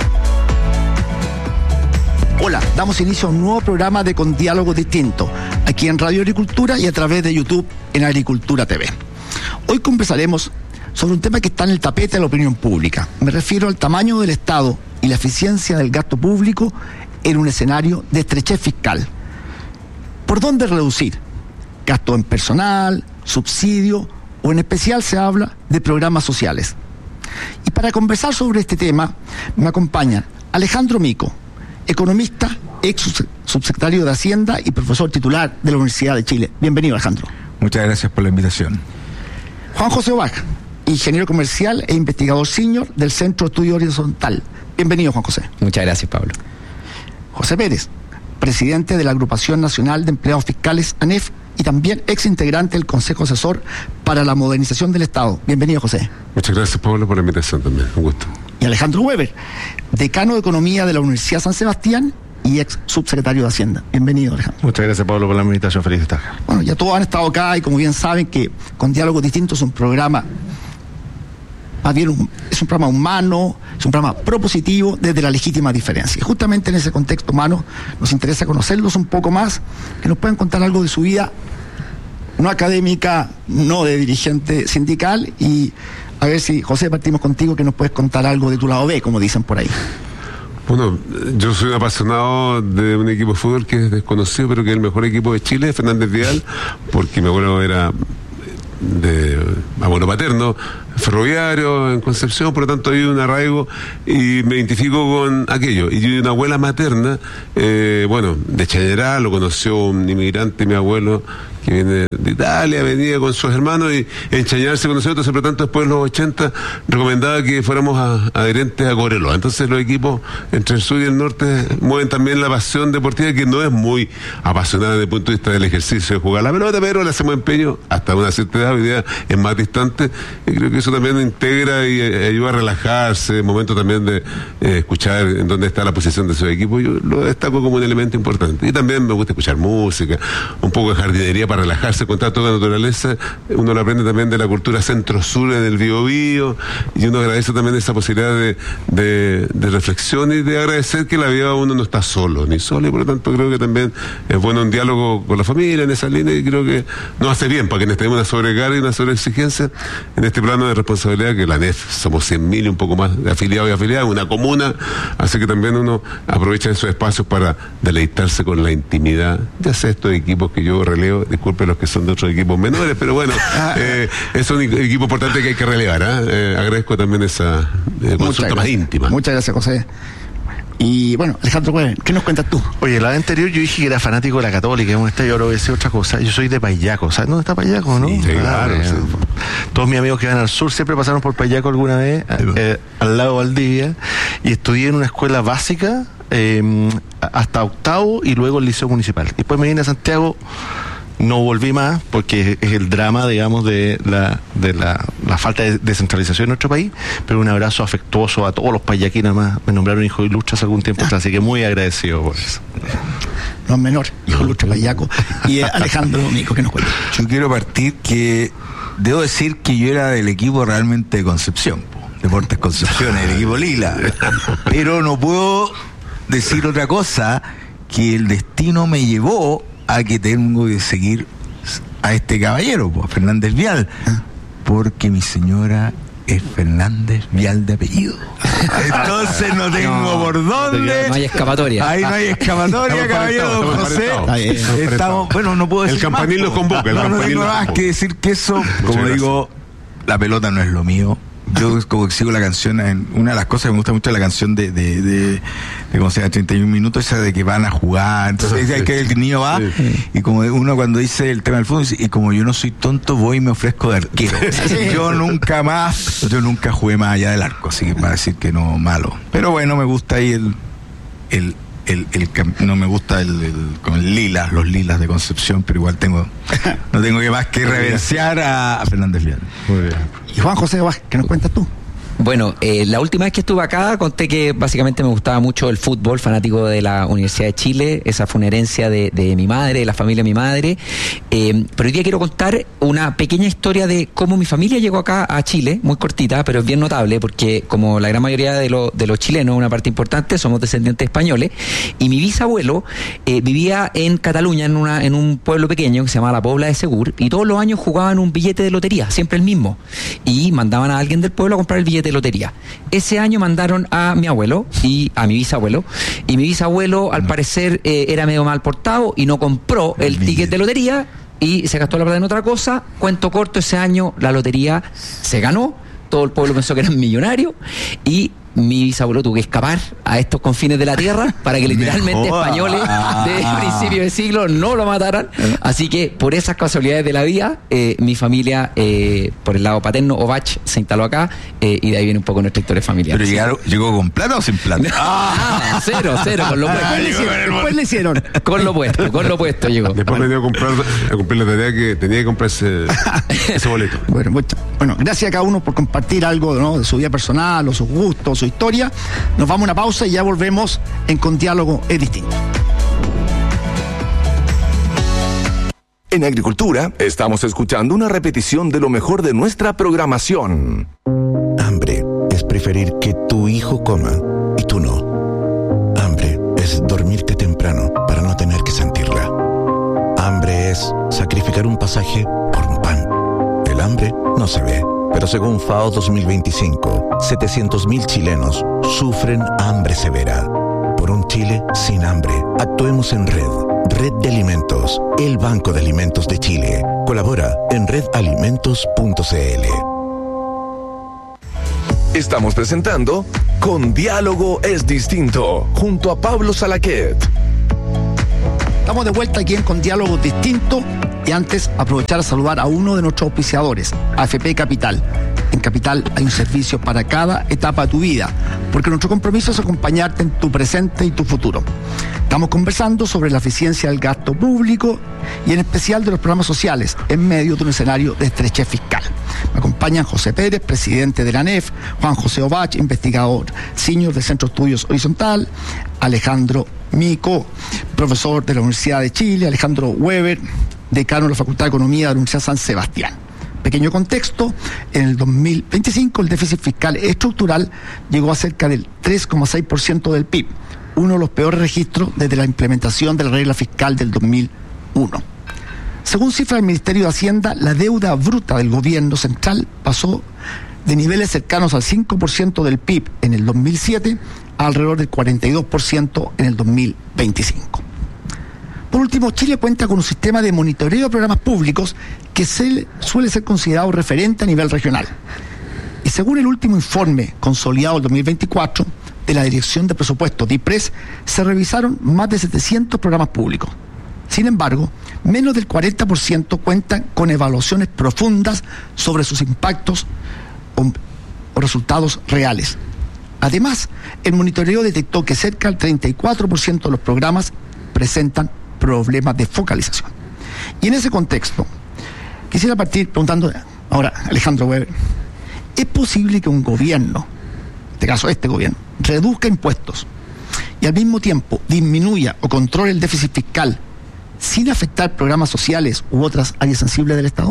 Hola, damos inicio a un nuevo programa de Con Diálogo Distinto, aquí en Radio Agricultura y a través de YouTube en Agricultura T V. Hoy conversaremos sobre un tema que está en el tapete de la opinión pública. Me refiero al tamaño del Estado y la eficiencia del gasto público en un escenario de estrechez fiscal. ¿Por dónde reducir? Gasto en personal, subsidio o en especial se habla de programas sociales. Y para conversar sobre este tema me acompaña Alejandro Mico, economista, ex subsecretario de Hacienda y profesor titular de la Universidad de Chile. Bienvenido, Alejandro. Muchas gracias por la invitación. Juan José Ovaja, ingeniero comercial e investigador senior del Centro de Estudio Horizontal. Bienvenido, Juan José. Muchas gracias, Pablo. José Pérez, presidente de la Agrupación Nacional de Empleados Fiscales, A N E F, y también ex integrante del Consejo Asesor para la Modernización del Estado. Bienvenido, José. Muchas gracias, Pablo, por la invitación también. Un gusto. Y Alejandro Weber, decano de Economía de la Universidad San Sebastián y ex subsecretario de Hacienda. Bienvenido, Alejandro. Muchas gracias, Pablo, por la invitación. Feliz de estar acá. Bueno, ya todos han estado acá y como bien saben que Con Diálogos Distintos es un programa, más bien un, es un programa humano, es un programa propositivo desde la legítima diferencia. Y justamente en ese contexto humano nos interesa conocerlos un poco más, que nos puedan contar algo de su vida, no académica, no de dirigente sindical, y a ver si, José, partimos contigo, que nos puedes contar algo de tu lado B, como dicen por ahí. Bueno, yo soy un apasionado de un equipo de fútbol que es desconocido, pero que es el mejor equipo de Chile, Fernández Vial, porque mi abuelo era de abuelo paterno, ferroviario en Concepción, por lo tanto hay un arraigo y me identifico con aquello. Y una abuela materna, eh, bueno, de Chañará, lo conoció un inmigrante, mi abuelo, que viene de Italia, venía con sus hermanos y en Chañar se conoció, entonces por lo tanto después de los ochenta recomendaba que fuéramos a, adherentes a Cobreloa. Entonces los equipos entre el sur y el norte mueven también la pasión deportiva, que no es muy apasionada desde el punto de vista del ejercicio de jugar la pelota, pero le hacemos empeño hasta una cierta edad, hoy día es más distante, y creo que eso también integra y eh, ayuda a relajarse, momento también de eh, escuchar en dónde está la posición de su equipo. Yo lo destaco como un elemento importante. Y también me gusta escuchar música, un poco de jardinería para relajarse, contacto con la naturaleza. Uno lo aprende también de la cultura centro-sur en el Biobío, y uno agradece también esa posibilidad de, de, de reflexión y de agradecer que la vida uno no está solo, ni solo, y por lo tanto creo que también es bueno un diálogo con la familia en esa línea, y creo que nos hace bien para quienes tenemos una sobrecarga y una sobreexigencia en este plano de responsabilidad, que la N E F somos cien mil y un poco más de afiliados y afiliadas, una comuna, así que también uno aprovecha esos espacios para deleitarse con la intimidad, ya sea estos equipos que yo relevo, disculpen los que son de otros equipos menores, pero bueno, eh, es un equipo importante que hay que relevar. ¿eh? Eh, agradezco también esa eh, consulta más íntima. Muchas gracias, José. Y bueno, Alejandro, ¿qué nos cuentas tú? Oye, la vez anterior yo dije que era fanático de la Católica, en un estadio, ahora voy a decir otra cosa. Yo soy de Payaco, ¿sabes dónde está Payaco, no? Sí, claro. claro Eh, sí. Todos mis amigos que van al sur siempre pasaron por Payaco alguna vez, eh, al lado de Valdivia, y estudié en una escuela básica eh, hasta octavo y luego el liceo municipal. Después me vine a Santiago. No volví más porque es el drama, digamos, de la de la, la falta de descentralización en nuestro país, pero un abrazo afectuoso a todos los payaquinos. Más me nombraron hijo ilustre hace algún tiempo atrás, así que muy agradecido por eso. No es menor, hijo ilustre payaco. Y eh, Alejandro, Nico, ¿qué nos cuenta? Yo quiero partir que debo decir que yo era del equipo realmente de Concepción, po. Deportes Concepción, el equipo Lila, pero no puedo decir otra cosa, que el destino me llevó a que tengo que seguir a este caballero, pues, Fernández Vial, porque mi señora es Fernández Vial de apellido. Entonces no tengo no, por dónde. No hay escapatoria. Ahí no hay escapatoria, caballero don José. Estamos, estamos, bueno, no puedo decir. El campanil los convoca. No, no tengo más que decir que eso, como digo, la pelota no es lo mío. Yo como sigo la canción, en, una de las cosas que me gusta mucho es la canción de, de, de, de como sea, treinta y un minutos, esa de que van a jugar, entonces sí, que el niño va, sí. Y como uno cuando dice el tema del fútbol, y como yo no soy tonto, voy y me ofrezco de arquero. Sí. Yo nunca más, yo nunca jugué más allá del arco, así que para decir que no, malo. Pero bueno, me gusta ahí el, el El, el, no me gusta el, el, con el lilas, los lilas de Concepción, pero igual tengo, no tengo que más que reverenciar a, a Fernández Vial. Muy bien. Y Juan José, ¿qué nos cuentas tú? Bueno, eh, la última vez que estuve acá conté que básicamente me gustaba mucho el fútbol, fanático de la Universidad de Chile, esa fue una herencia de, de mi madre, de la familia de mi madre, eh, pero hoy día quiero contar una pequeña historia de cómo mi familia llegó acá a Chile, muy cortita, pero es bien notable, porque como la gran mayoría de, lo, de los chilenos, una parte importante, somos descendientes españoles, y mi bisabuelo eh, vivía en Cataluña, en, una, en un pueblo pequeño que se llamaba La Pobla de Segur, y todos los años jugaban un billete de lotería, siempre el mismo, y mandaban a alguien del pueblo a comprar el billete de lotería. Ese año mandaron a mi abuelo y a mi bisabuelo, y mi bisabuelo al parecer eh, era medio mal portado y no compró el, el ticket de lotería y se gastó la plata en otra cosa. Cuento corto, ese año la lotería se ganó, todo el pueblo pensó que eran millonarios y mi bisabuelo tuvo que escapar a estos confines de la tierra para que literalmente españoles de principio de siglo no lo mataran. Así que por esas casualidades de la vida, eh, mi familia, eh, por el lado paterno, Ovach, se instaló acá, eh, y de ahí viene un poco nuestra historia familiar. ¿Pero llegaron, llegó con plata o sin plata? Ah, cero, cero, con lo puesto. Ah, después le hicieron. Con lo puesto, con lo puesto llegó. Después me dio a comprar, a cumplir la tarea que tenía que comprar ese, ese boleto. Bueno, mucho, bueno, gracias a cada uno por compartir algo, ¿no?, de su vida personal, o sus gustos, su historia. Nos vamos a una pausa y ya volvemos en Con Diálogo es Distinto. En Agricultura estamos escuchando una repetición de lo mejor de nuestra programación. Hambre es preferir que tu hijo coma y tú no. Hambre es dormirte temprano para no tener que sentirla. Hambre es sacrificar un pasaje por un pan. El hambre no se ve, pero según FAO dos mil veinticinco, setecientos mil chilenos sufren hambre severa. Por un Chile sin hambre, actuemos en red. Red de Alimentos, el Banco de Alimentos de Chile. Colabora en red alimentos punto c l. Estamos presentando Con Diálogo es Distinto, junto a Pablo Salaquet. Estamos de vuelta aquí en Con Diálogo es Distinto. Y antes, aprovechar a saludar a uno de nuestros auspiciadores, A F P Capital. En Capital hay un servicio para cada etapa de tu vida, porque nuestro compromiso es acompañarte en tu presente y tu futuro. Estamos conversando sobre la eficiencia del gasto público y en especial de los programas sociales en medio de un escenario de estrechez fiscal. Me acompañan José Pérez, presidente de la A N E F, Juan José Ovach, investigador senior del Centro de Estudios Horizontal, Alejandro Mico, profesor de la Universidad de Chile, Alejandro Weber, decano de la Facultad de Economía de la Universidad San Sebastián. Pequeño contexto, en el dos mil veinticinco el déficit fiscal estructural llegó a cerca del tres coma seis por ciento del P I B, uno de los peores registros desde la implementación de la regla fiscal del dos mil uno. Según cifras del Ministerio de Hacienda, la deuda bruta del gobierno central pasó de niveles cercanos al cinco por ciento del P I B en el dos mil siete a alrededor del cuarenta y dos por ciento en el dos mil veinticinco. Por último, Chile cuenta con un sistema de monitoreo de programas públicos que se, suele ser considerado referente a nivel regional. Y según el último informe consolidado del dos mil veinticuatro de la Dirección de Presupuestos, DIPRES, se revisaron más de setecientos programas públicos. Sin embargo, menos del cuarenta por ciento cuentan con evaluaciones profundas sobre sus impactos o, o resultados reales. Además, el monitoreo detectó que cerca del treinta y cuatro por ciento de los programas presentan problemas de focalización. Y en ese contexto, quisiera partir preguntando ahora, Alejandro Weber, ¿es posible que un gobierno, en este caso este gobierno, reduzca impuestos y al mismo tiempo disminuya o controle el déficit fiscal sin afectar programas sociales u otras áreas sensibles del Estado?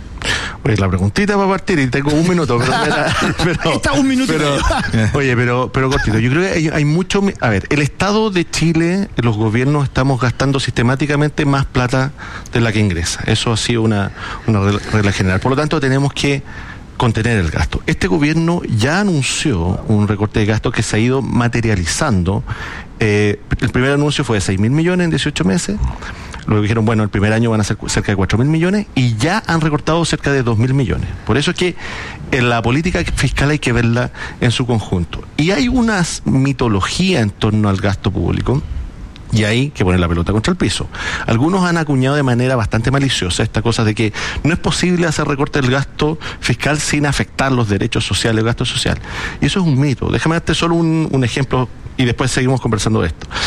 Oye, la preguntita va a partir y tengo un minuto. Pero, pero, Está un minuto. Pero, oye, pero, pero cortito. Yo creo que hay, hay mucho. A ver, el Estado de Chile, los gobiernos estamos gastando sistemáticamente más plata de la que ingresa. Eso ha sido una, una regla general. Por lo tanto, tenemos que contener el gasto. Este gobierno ya anunció un recorte de gasto que se ha ido materializando. Eh, el primer anuncio fue de seis mil millones en dieciocho meses. Luego dijeron, bueno, el primer año van a ser cerca de cuatro mil millones y ya han recortado cerca de dos mil millones. Por eso es que en la política fiscal hay que verla en su conjunto. Y hay una mitología en torno al gasto público. Y hay que poner la pelota contra el piso. Algunos han acuñado de manera bastante maliciosa esta cosa de que no es posible hacer recorte del gasto fiscal sin afectar los derechos sociales, el gasto social. Y eso es un mito. Déjame darte solo un, un ejemplo y después seguimos conversando de esto.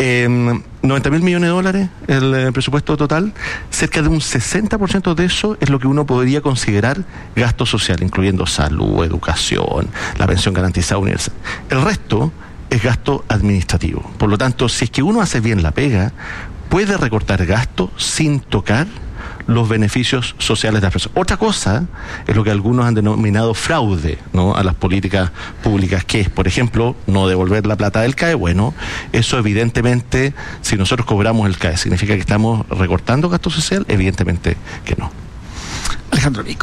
Eh, noventa mil millones de dólares el, el presupuesto total, cerca de un sesenta por ciento de eso es lo que uno podría considerar gasto social, incluyendo salud, educación, la pensión garantizada universal. El resto es gasto administrativo. Por lo tanto, si es que uno hace bien la pega, puede recortar gasto sin tocar los beneficios sociales de las personas. Otra cosa es lo que algunos han denominado fraude, ¿no?, a las políticas públicas, que es, por ejemplo, no devolver la plata del C A E. Bueno, eso evidentemente, si nosotros cobramos el C A E, ¿significa que estamos recortando gasto social? Evidentemente que no. Alejandro Mico.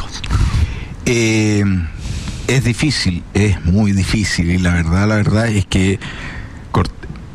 Eh... Es difícil, es muy difícil, y la verdad, la verdad es que cort-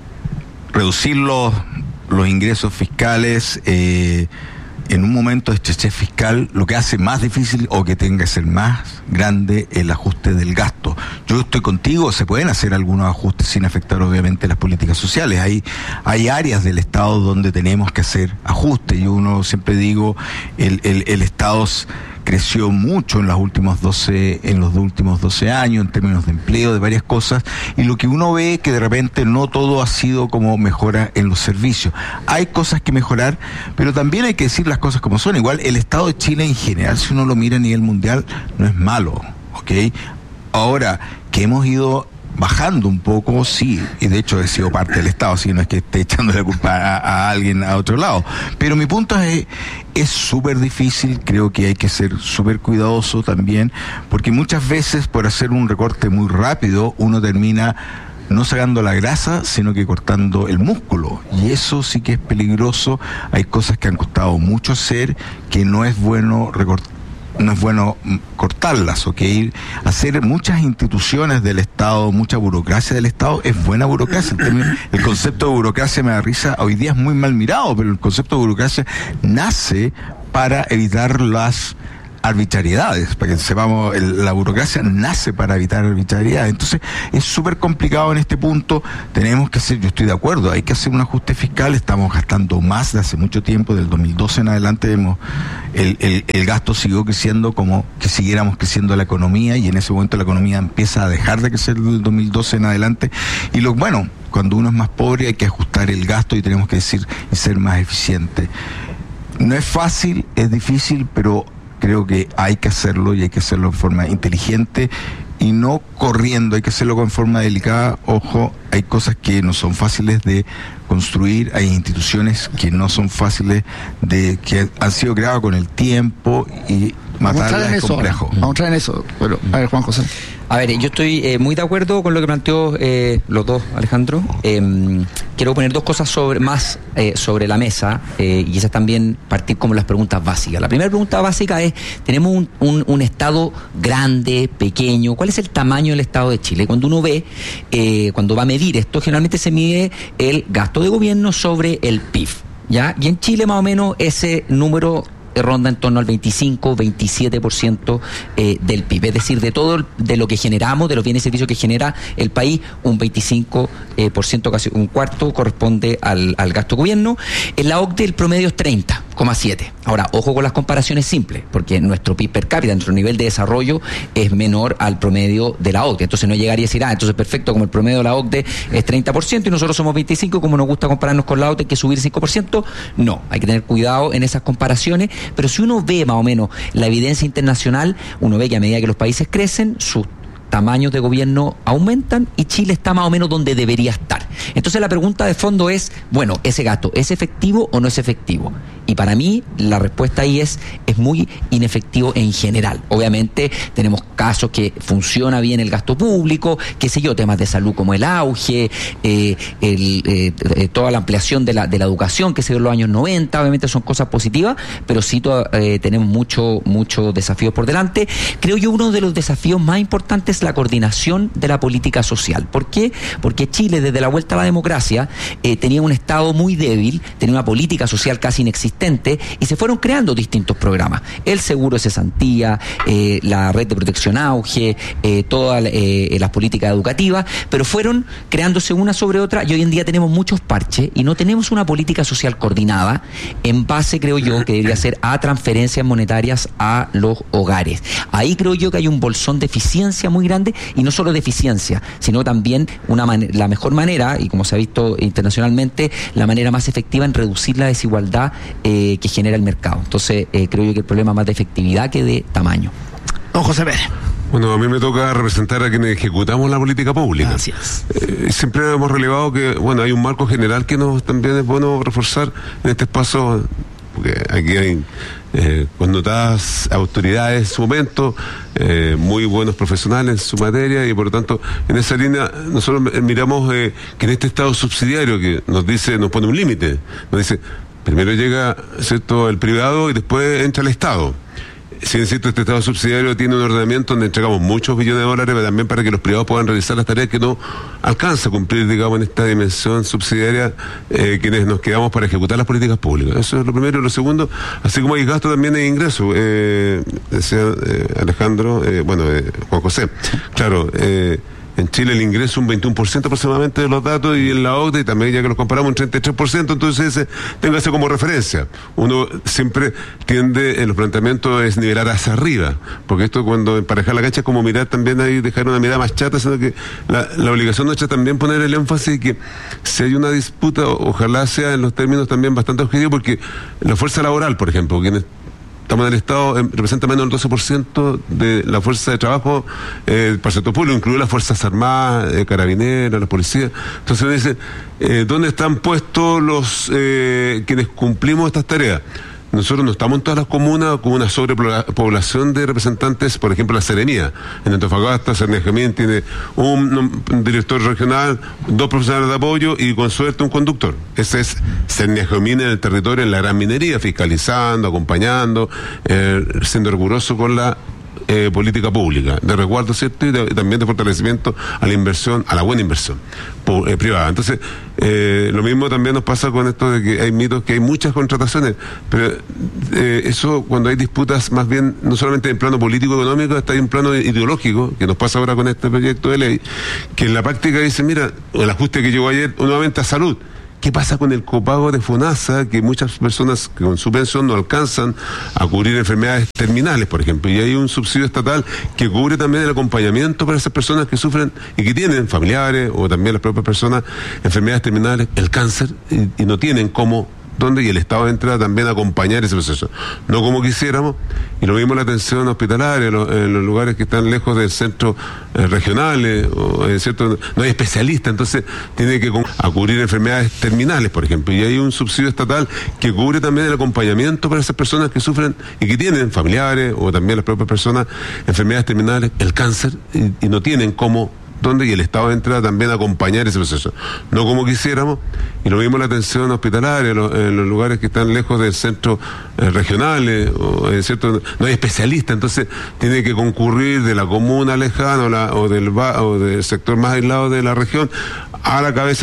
reducir los, los ingresos fiscales eh, en un momento de estrechez fiscal lo que hace más difícil o que tenga que ser más grande el ajuste del gasto. Yo estoy contigo, se pueden hacer algunos ajustes sin afectar obviamente las políticas sociales. Hay, hay áreas del Estado donde tenemos que hacer ajustes. Yo uno siempre digo, el, el, el Estado creció mucho en los últimos doce en los últimos doce años en términos de empleo, de varias cosas, y lo que uno ve es que de repente no todo ha sido como mejora en los servicios. Hay cosas que mejorar, pero también hay que decir las cosas como son. Igual el Estado de Chile en general, si uno lo mira a nivel mundial, no es malo, ¿ok? Ahora, que hemos ido bajando un poco, sí, y de hecho he sido parte del Estado, así que no es que esté echando la culpa a, a alguien a otro lado. Pero mi punto es, es súper difícil, creo que hay que ser súper cuidadoso también, porque muchas veces por hacer un recorte muy rápido, uno termina no sacando la grasa, sino que cortando el músculo, y eso sí que es peligroso. Hay cosas que han costado mucho hacer, que no es bueno recortar, no es bueno cortarlas, o que ir a hacer muchas instituciones del Estado, mucha burocracia del Estado, es buena burocracia. El, el concepto de burocracia, me da risa, hoy día es muy mal mirado, pero el concepto de burocracia nace para evitar las arbitrariedades, para que sepamos, el, la burocracia nace para evitar arbitrariedades. Entonces es súper complicado en este punto. Tenemos que hacer, yo estoy de acuerdo, hay que hacer un ajuste fiscal. Estamos gastando más de hace mucho tiempo, del dos mil doce en adelante hemos, el, el, el gasto siguió creciendo como que siguiéramos creciendo la economía, y en ese momento la economía empieza a dejar de crecer del dos mil doce en adelante. Y lo bueno, cuando uno es más pobre hay que ajustar el gasto y tenemos que decir y ser más eficiente. No es fácil, es difícil, pero creo que hay que hacerlo, y hay que hacerlo en forma inteligente y no corriendo. Hay que hacerlo con forma delicada. Ojo, hay cosas que no son fáciles de construir, hay instituciones que no son fáciles de, que han sido creadas con el tiempo, y matarlas es complejo. Vamos a entrar en eso. Bueno, a ver, Juan José. A ver, yo estoy eh, muy de acuerdo con lo que planteó eh, los dos, Alejandro. Eh, quiero poner dos cosas sobre, más eh, sobre la mesa, eh, y esas también partir como las preguntas básicas. La primera pregunta básica es, tenemos un, un, un Estado grande, pequeño. ¿Cuál es el tamaño del Estado de Chile? Cuando uno ve, eh, cuando va a medir esto, generalmente se mide el gasto de gobierno sobre el P I B, ¿ya? Y en Chile más o menos ese número ronda en torno al veinticinco, veintisiete por ciento eh, del P I B, es decir, de todo, de lo que generamos, de los bienes y servicios que genera el país, un veinticinco por ciento, casi un cuarto, corresponde al, al gasto gobierno. En la O C D E el promedio es treinta coma siete. Ahora, ojo con las comparaciones simples, porque nuestro P I B per cápita, nuestro nivel de desarrollo es menor al promedio de la O C D E, entonces no llegaría a decir, ah, entonces perfecto, como el promedio de la O C D E es treinta por ciento y nosotros somos veinticinco, como nos gusta compararnos con la O C D E, hay que subir cinco por ciento. No, hay que tener cuidado en esas comparaciones. Pero si uno ve más o menos la evidencia internacional, uno ve que a medida que los países crecen, sus tamaños de gobierno aumentan, y Chile está más o menos donde debería estar. Entonces la pregunta de fondo es, bueno, ¿ese gasto es efectivo o no es efectivo? Y para mí la respuesta ahí es, es muy inefectivo en general. Obviamente tenemos casos que funciona bien el gasto público, qué sé yo, temas de salud como el auge, eh, el, eh, eh, toda la ampliación de la, de la educación que se dio en los años noventa, obviamente son cosas positivas, pero sí to, eh, tenemos muchos mucho desafíos por delante. Creo yo uno de los desafíos más importantes es la coordinación de la política social. ¿Por qué? Porque Chile desde la vuelta a la democracia eh, tenía un Estado muy débil, tenía una política social casi inexistente, y se fueron creando distintos programas. El seguro de cesantía, eh, la red de protección auge, eh, todas eh, las políticas educativas, pero fueron creándose una sobre otra, y hoy en día tenemos muchos parches y no tenemos una política social coordinada en base, creo yo, que debería ser a transferencias monetarias a los hogares. Ahí creo yo que hay un bolsón de eficiencia muy grande, y no solo de eficiencia, sino también una man- la mejor manera, y como se ha visto internacionalmente, la manera más efectiva en reducir la desigualdad eh, que genera el mercado. Entonces eh, creo yo que el problema es más de efectividad que de tamaño. Don José Pérez. Bueno, a mí me toca representar a quienes ejecutamos la política pública. Gracias. Eh, siempre hemos relevado que, bueno, hay un marco general que nos también es bueno reforzar en este espacio, porque aquí hay eh, connotadas autoridades en su momento, eh, muy buenos profesionales en su materia, y por lo tanto, en esa línea, nosotros miramos eh, que en este Estado subsidiario que nos dice, nos pone un límite, nos dice, primero llega, ¿cierto?, el privado y después entra el Estado. Si es cierto, este Estado subsidiario tiene un ordenamiento donde entregamos muchos billones de dólares, pero también para que los privados puedan realizar las tareas que no alcanza a cumplir, digamos, en esta dimensión subsidiaria, eh, quienes nos quedamos para ejecutar las políticas públicas. Eso es lo primero. Y lo segundo, así como hay gasto, también hay ingreso. Eh, decía eh, Alejandro, eh, bueno, eh, Juan José, claro, eh, en Chile el ingreso es un veintiuno por ciento aproximadamente de los datos, y en la O C D E también, ya que los comparamos, un treinta y tres por ciento, entonces eh, téngase como referencia. Uno siempre tiende en los planteamientos es nivelar hacia arriba, porque esto cuando emparejar la cancha es como mirar también ahí, dejar una mirada más chata, sino que la, la obligación nuestra es también poner el énfasis que si hay una disputa, ojalá sea en los términos también bastante objetivos, porque la fuerza laboral, por ejemplo, quienes estamos en el Estado, eh, representa menos del doce por ciento de la fuerza de trabajo eh, para el sector público, incluido las Fuerzas Armadas, eh, Carabineras, la Policía. Entonces uno dice, eh, ¿dónde están puestos los eh, quienes cumplimos estas tareas? Nosotros no estamos en todas las comunas con una sobrepoblación de representantes, por ejemplo, la Seremía. En Antofagasta, Cerniajamín tiene un, un director regional, dos profesionales de apoyo y con suerte un conductor. Ese es Cerniajamín en el territorio, en la gran minería, fiscalizando, acompañando, eh, siendo riguroso con la Eh, política pública, de resguardo, ¿cierto? Y de, también de fortalecimiento a la inversión, a la buena inversión pu- eh, privada. Entonces, eh, lo mismo también nos pasa con esto de que hay mitos, que hay muchas contrataciones, pero eh, eso cuando hay disputas más bien, no solamente en plano político-económico, hasta hay un plano ideológico, que nos pasa ahora con este proyecto de ley, que en la práctica dice, mira, el ajuste que llegó ayer, nuevamente a salud. ¿Qué pasa con el copago de FONASA? Que muchas personas que con su pensión no alcanzan a cubrir enfermedades terminales, por ejemplo. Y hay un subsidio estatal que cubre también el acompañamiento para esas personas que sufren y que tienen familiares o también las propias personas enfermedades terminales, el cáncer, y, y no tienen cómo, dónde, y el Estado entra también a acompañar ese proceso. No como quisiéramos, y lo mismo la atención hospitalaria, lo, en los lugares que están lejos del centro eh, regionales, o, eh, ¿cierto? No hay especialistas, entonces tiene que con, a cubrir enfermedades terminales, por ejemplo. Y hay un subsidio estatal que cubre también el acompañamiento para esas personas que sufren y que tienen familiares o también las propias personas enfermedades terminales, el cáncer, y, y no tienen cómo, dónde, y el Estado entra también a acompañar ese proceso. No como quisiéramos, y lo mismo la atención hospitalaria, lo, en los lugares que están lejos del centro eh, regionales, o, eh, ¿cierto? No hay especialistas, entonces tiene que concurrir de la comuna lejana o, la, o, del, o del sector más aislado de la región a la cabeza